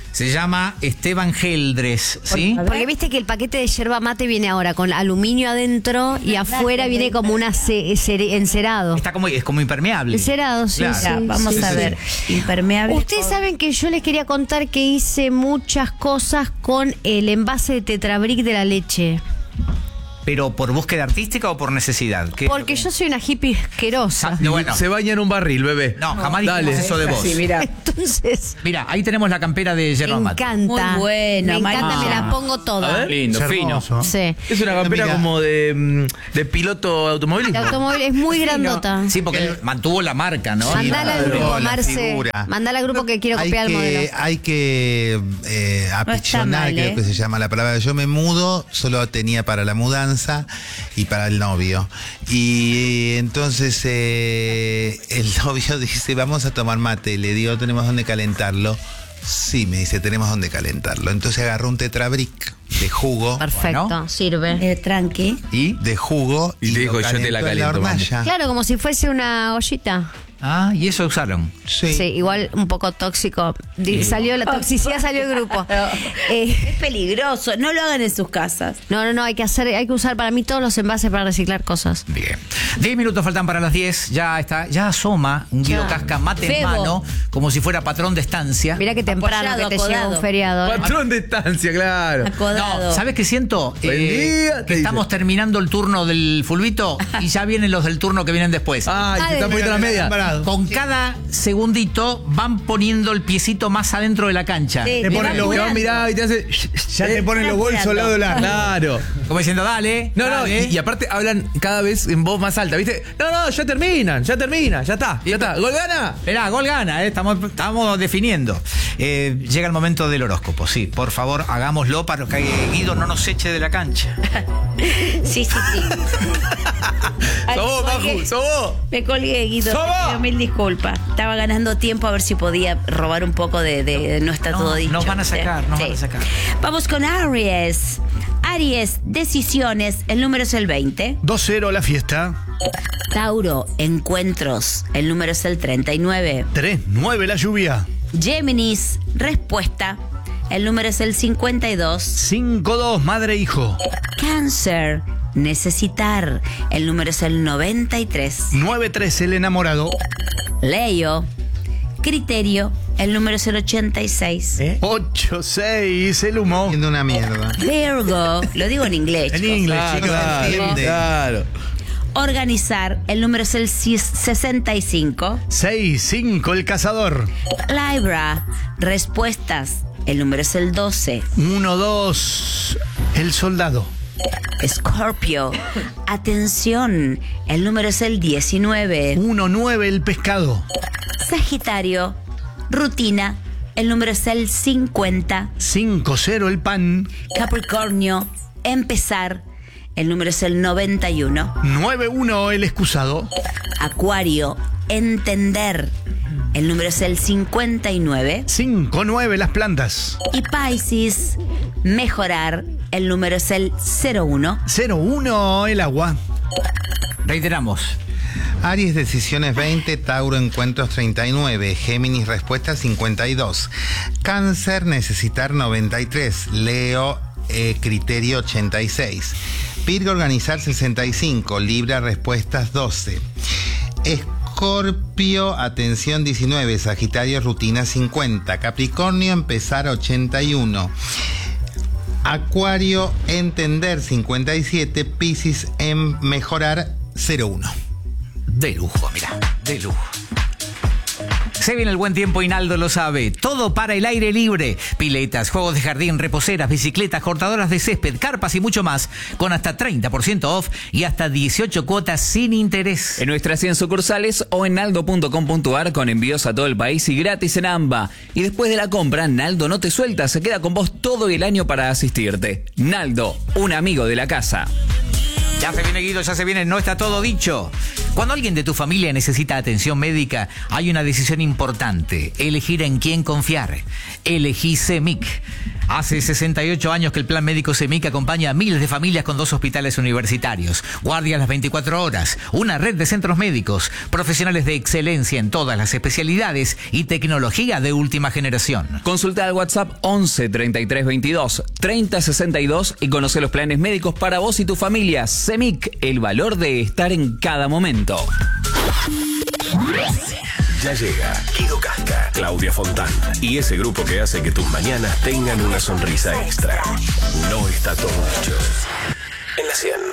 Speaker 1: Se llama Esteban Geldres, ¿sí?
Speaker 5: Porque, porque viste que el paquete de yerba mate viene ahora con aluminio adentro y afuera viene como una ce- cere- encerado.
Speaker 1: Está como, es como impermeable.
Speaker 5: Encerado, sí,
Speaker 1: Claro.
Speaker 5: sí.
Speaker 3: Ya, vamos
Speaker 5: sí,
Speaker 3: a
Speaker 5: sí.
Speaker 3: ver. Impermeable.
Speaker 5: Ustedes saben que yo les quería contar que hice muchas cosas con el envase de Tetrabric de la leche.
Speaker 1: ¿Pero por búsqueda artística o por necesidad? ¿Qué es lo
Speaker 5: Porque
Speaker 1: que-
Speaker 5: yo soy una hippie asquerosa.
Speaker 1: No, bueno.
Speaker 7: Se baña en un barril, bebé.
Speaker 1: No, jamás dijimos
Speaker 7: Dale.
Speaker 1: eso de vos.
Speaker 6: Sí, mira.
Speaker 5: Entonces,
Speaker 1: Mira, ahí tenemos la campera de
Speaker 5: me
Speaker 1: yerba mate.
Speaker 5: encanta.
Speaker 3: Muy buena,
Speaker 5: Me encanta,
Speaker 3: Mari.
Speaker 5: me la pongo
Speaker 7: A
Speaker 5: toda.
Speaker 7: ver.
Speaker 4: Lindo,
Speaker 8: Es
Speaker 4: fino.
Speaker 8: hermoso.
Speaker 5: Sí.
Speaker 7: Es una campera
Speaker 2: Mira.
Speaker 7: como de, mm, de piloto automovilista.
Speaker 5: El automóvil es muy grandota.
Speaker 1: Sí, porque él mantuvo la marca, ¿no?
Speaker 5: Mandala al
Speaker 2: claro,
Speaker 5: grupo,
Speaker 2: la
Speaker 5: Marce.
Speaker 2: figura.
Speaker 5: Mandala al grupo que quiero
Speaker 2: Hay
Speaker 5: copiar el
Speaker 2: que,
Speaker 5: modelo.
Speaker 2: hay que eh, apichonar,
Speaker 3: mal,
Speaker 2: creo
Speaker 3: ¿eh?
Speaker 2: que se llama la palabra. Yo me mudo, solo tenía para la mudanza y para el novio. Y entonces eh, el novio dice, vamos a tomar mate. Le digo, ¿tenemos dónde calentarlo? Sí, me dice, tenemos dónde calentarlo. Entonces agarró un Tetrabric de jugo.
Speaker 5: Perfecto,
Speaker 1: Bueno.
Speaker 5: sirve.
Speaker 3: Eh, tranqui.
Speaker 1: ¿Y?
Speaker 2: De jugo.
Speaker 4: Y te
Speaker 2: lo
Speaker 4: dijo, yo te la
Speaker 2: calentó en
Speaker 4: caliento, vamos.
Speaker 2: hornalla.
Speaker 5: Claro, como si fuese una ollita.
Speaker 1: Ah, y eso usaron.
Speaker 2: Sí.
Speaker 5: Sí, igual un poco tóxico. Di- Salió la toxicidad, salió el grupo. Eh,
Speaker 3: Es peligroso. No lo hagan en sus casas.
Speaker 5: no, no, no, hay que hacer, hay que usar para mí todos los envases para reciclar cosas.
Speaker 1: Bien. Diez minutos faltan para las diez. Ya está, ya asoma un Guido
Speaker 5: Ya.
Speaker 1: Casca mate en
Speaker 3: Febo.
Speaker 1: mano, como si fuera patrón de estancia.
Speaker 5: Mira que temprano
Speaker 3: Apoyado,
Speaker 5: que te llega
Speaker 3: acodado.
Speaker 5: un feriado. ¿eh?
Speaker 7: Patrón de estancia, claro.
Speaker 3: Acodado.
Speaker 1: No, ¿sabes qué siento?
Speaker 7: Buen día,
Speaker 1: que
Speaker 7: te
Speaker 1: estamos
Speaker 7: dice.
Speaker 1: terminando el turno del fulbito y ya vienen los del turno que vienen después.
Speaker 7: Ay,
Speaker 5: Ah,
Speaker 7: se están
Speaker 5: de-
Speaker 7: poniendo la media.
Speaker 8: Parado.
Speaker 1: Con cada segundito van poniendo el piecito más adentro de la cancha.
Speaker 3: Sí,
Speaker 8: Te
Speaker 3: le
Speaker 8: ponen
Speaker 3: van
Speaker 8: los-
Speaker 7: Te van
Speaker 3: apurando.
Speaker 7: mirando y te hace.
Speaker 8: Ya te ponen los bolsos al lado del arco.
Speaker 7: Claro.
Speaker 1: Como diciendo, dale.
Speaker 7: No, no,
Speaker 1: dale.
Speaker 7: y, y aparte hablan cada vez en voz más alta, ¿viste? No, no, ya terminan, ya termina, ya está, ya está. ¿Gol gana?
Speaker 1: Esperá, gol gana, eh, estamos, estamos definiendo. Eh, llega el momento del horóscopo, sí. Por favor, hagámoslo para que Guido no nos eche de la cancha.
Speaker 3: Sí, sí, sí. Ay,
Speaker 7: ¡Sos vos,
Speaker 3: colgué.
Speaker 7: Maju! ¡Sos vos!
Speaker 3: Me colgué, Guido.
Speaker 7: ¡Sos
Speaker 3: Te
Speaker 7: vos!
Speaker 3: pido mil disculpas. Estaba ganando tiempo a ver si podía robar un poco de, de- de no está
Speaker 1: No,
Speaker 3: todo dicho.
Speaker 1: nos van a sacar, nos van a sacar.
Speaker 3: Vamos con Aries. Aries, decisiones. El número es el veinte.
Speaker 8: dos cero la fiesta.
Speaker 3: Tauro, encuentros. El número es el treinta y nueve.
Speaker 8: tres nueve la lluvia.
Speaker 3: Géminis, respuesta. El número es el cincuenta y dos.
Speaker 8: cinco dos madre e hijo.
Speaker 3: Cáncer, necesitar. El número es el noventa y tres.
Speaker 8: nueve tres el enamorado.
Speaker 3: Leo, criterio. El número es el ochenta y seis.
Speaker 8: ocho seis el humo.
Speaker 2: Haciendo una mierda.
Speaker 3: Virgo, lo digo en inglés.
Speaker 8: En
Speaker 3: chicos.
Speaker 8: inglés,
Speaker 7: Ah,
Speaker 8: chicos.
Speaker 7: claro,
Speaker 2: entiende.
Speaker 7: claro.
Speaker 3: Organizar, el número es el sesenta y cinco.
Speaker 8: seis cinco el cazador.
Speaker 3: Libra, respuestas, el número es el doce.
Speaker 8: uno dos el soldado.
Speaker 3: Scorpio, atención, el número es el diecinueve.
Speaker 8: uno nueve el pescado.
Speaker 3: Sagitario, rutina, el número es el cincuenta.
Speaker 8: cinco cero el pan.
Speaker 3: Capricornio, empezar, el número es el noventa y uno.
Speaker 8: nueve uno el excusado.
Speaker 3: Acuario, entender, el número es el cincuenta y nueve.
Speaker 8: cinco nueve las plantas.
Speaker 3: Y Piscis, mejorar, el número es el cero uno.
Speaker 8: cero uno el agua.
Speaker 1: Reiteramos.
Speaker 2: Aries, decisiones veinte, Tauro, encuentros treinta y nueve, Géminis, respuesta cincuenta y dos, Cáncer, necesitar noventa y tres, Leo, eh, criterio ochenta y seis, Virgo, organizar sesenta y cinco, Libra, respuestas doce, Escorpio, atención diecinueve, Sagitario, rutina cincuenta, Capricornio, empezar ochenta y uno, Acuario, entender cincuenta y siete, Piscis, en mejorar cero uno.
Speaker 1: De lujo, mira, de lujo. Se viene el buen tiempo y Naldo lo sabe. Todo para el aire libre. Piletas, juegos de jardín, reposeras, bicicletas, cortadoras de césped, carpas y mucho más. Con hasta treinta por ciento off y hasta dieciocho cuotas sin interés.
Speaker 4: En nuestras cien sucursales o en naldo punto com punto ar con envíos a todo el país y gratis en AMBA. Y después de la compra, Naldo no te suelta, se queda con vos todo el año para asistirte. Naldo, un amigo de la casa.
Speaker 1: Ya se viene, Guido, ya se viene, no está todo dicho. Cuando alguien de tu familia necesita atención médica, hay una decisión importante: elegir en quién confiar. Elegí C E M I C. Hace sesenta y ocho años que el Plan Médico Semic acompaña a miles de familias con dos hospitales universitarios, guardias las veinticuatro horas, una red de centros médicos, profesionales de excelencia en todas las especialidades y tecnología de última generación.
Speaker 4: Consulta al WhatsApp once treinta y tres veintidós treinta sesenta y dos y conoce los planes médicos para vos y tu familia. Semic, el valor de estar en cada momento.
Speaker 13: Ya llega Guido Casca, Claudia Fontán y ese grupo que hace que tus mañanas tengan una sonrisa extra. No está todo dicho. En la cien.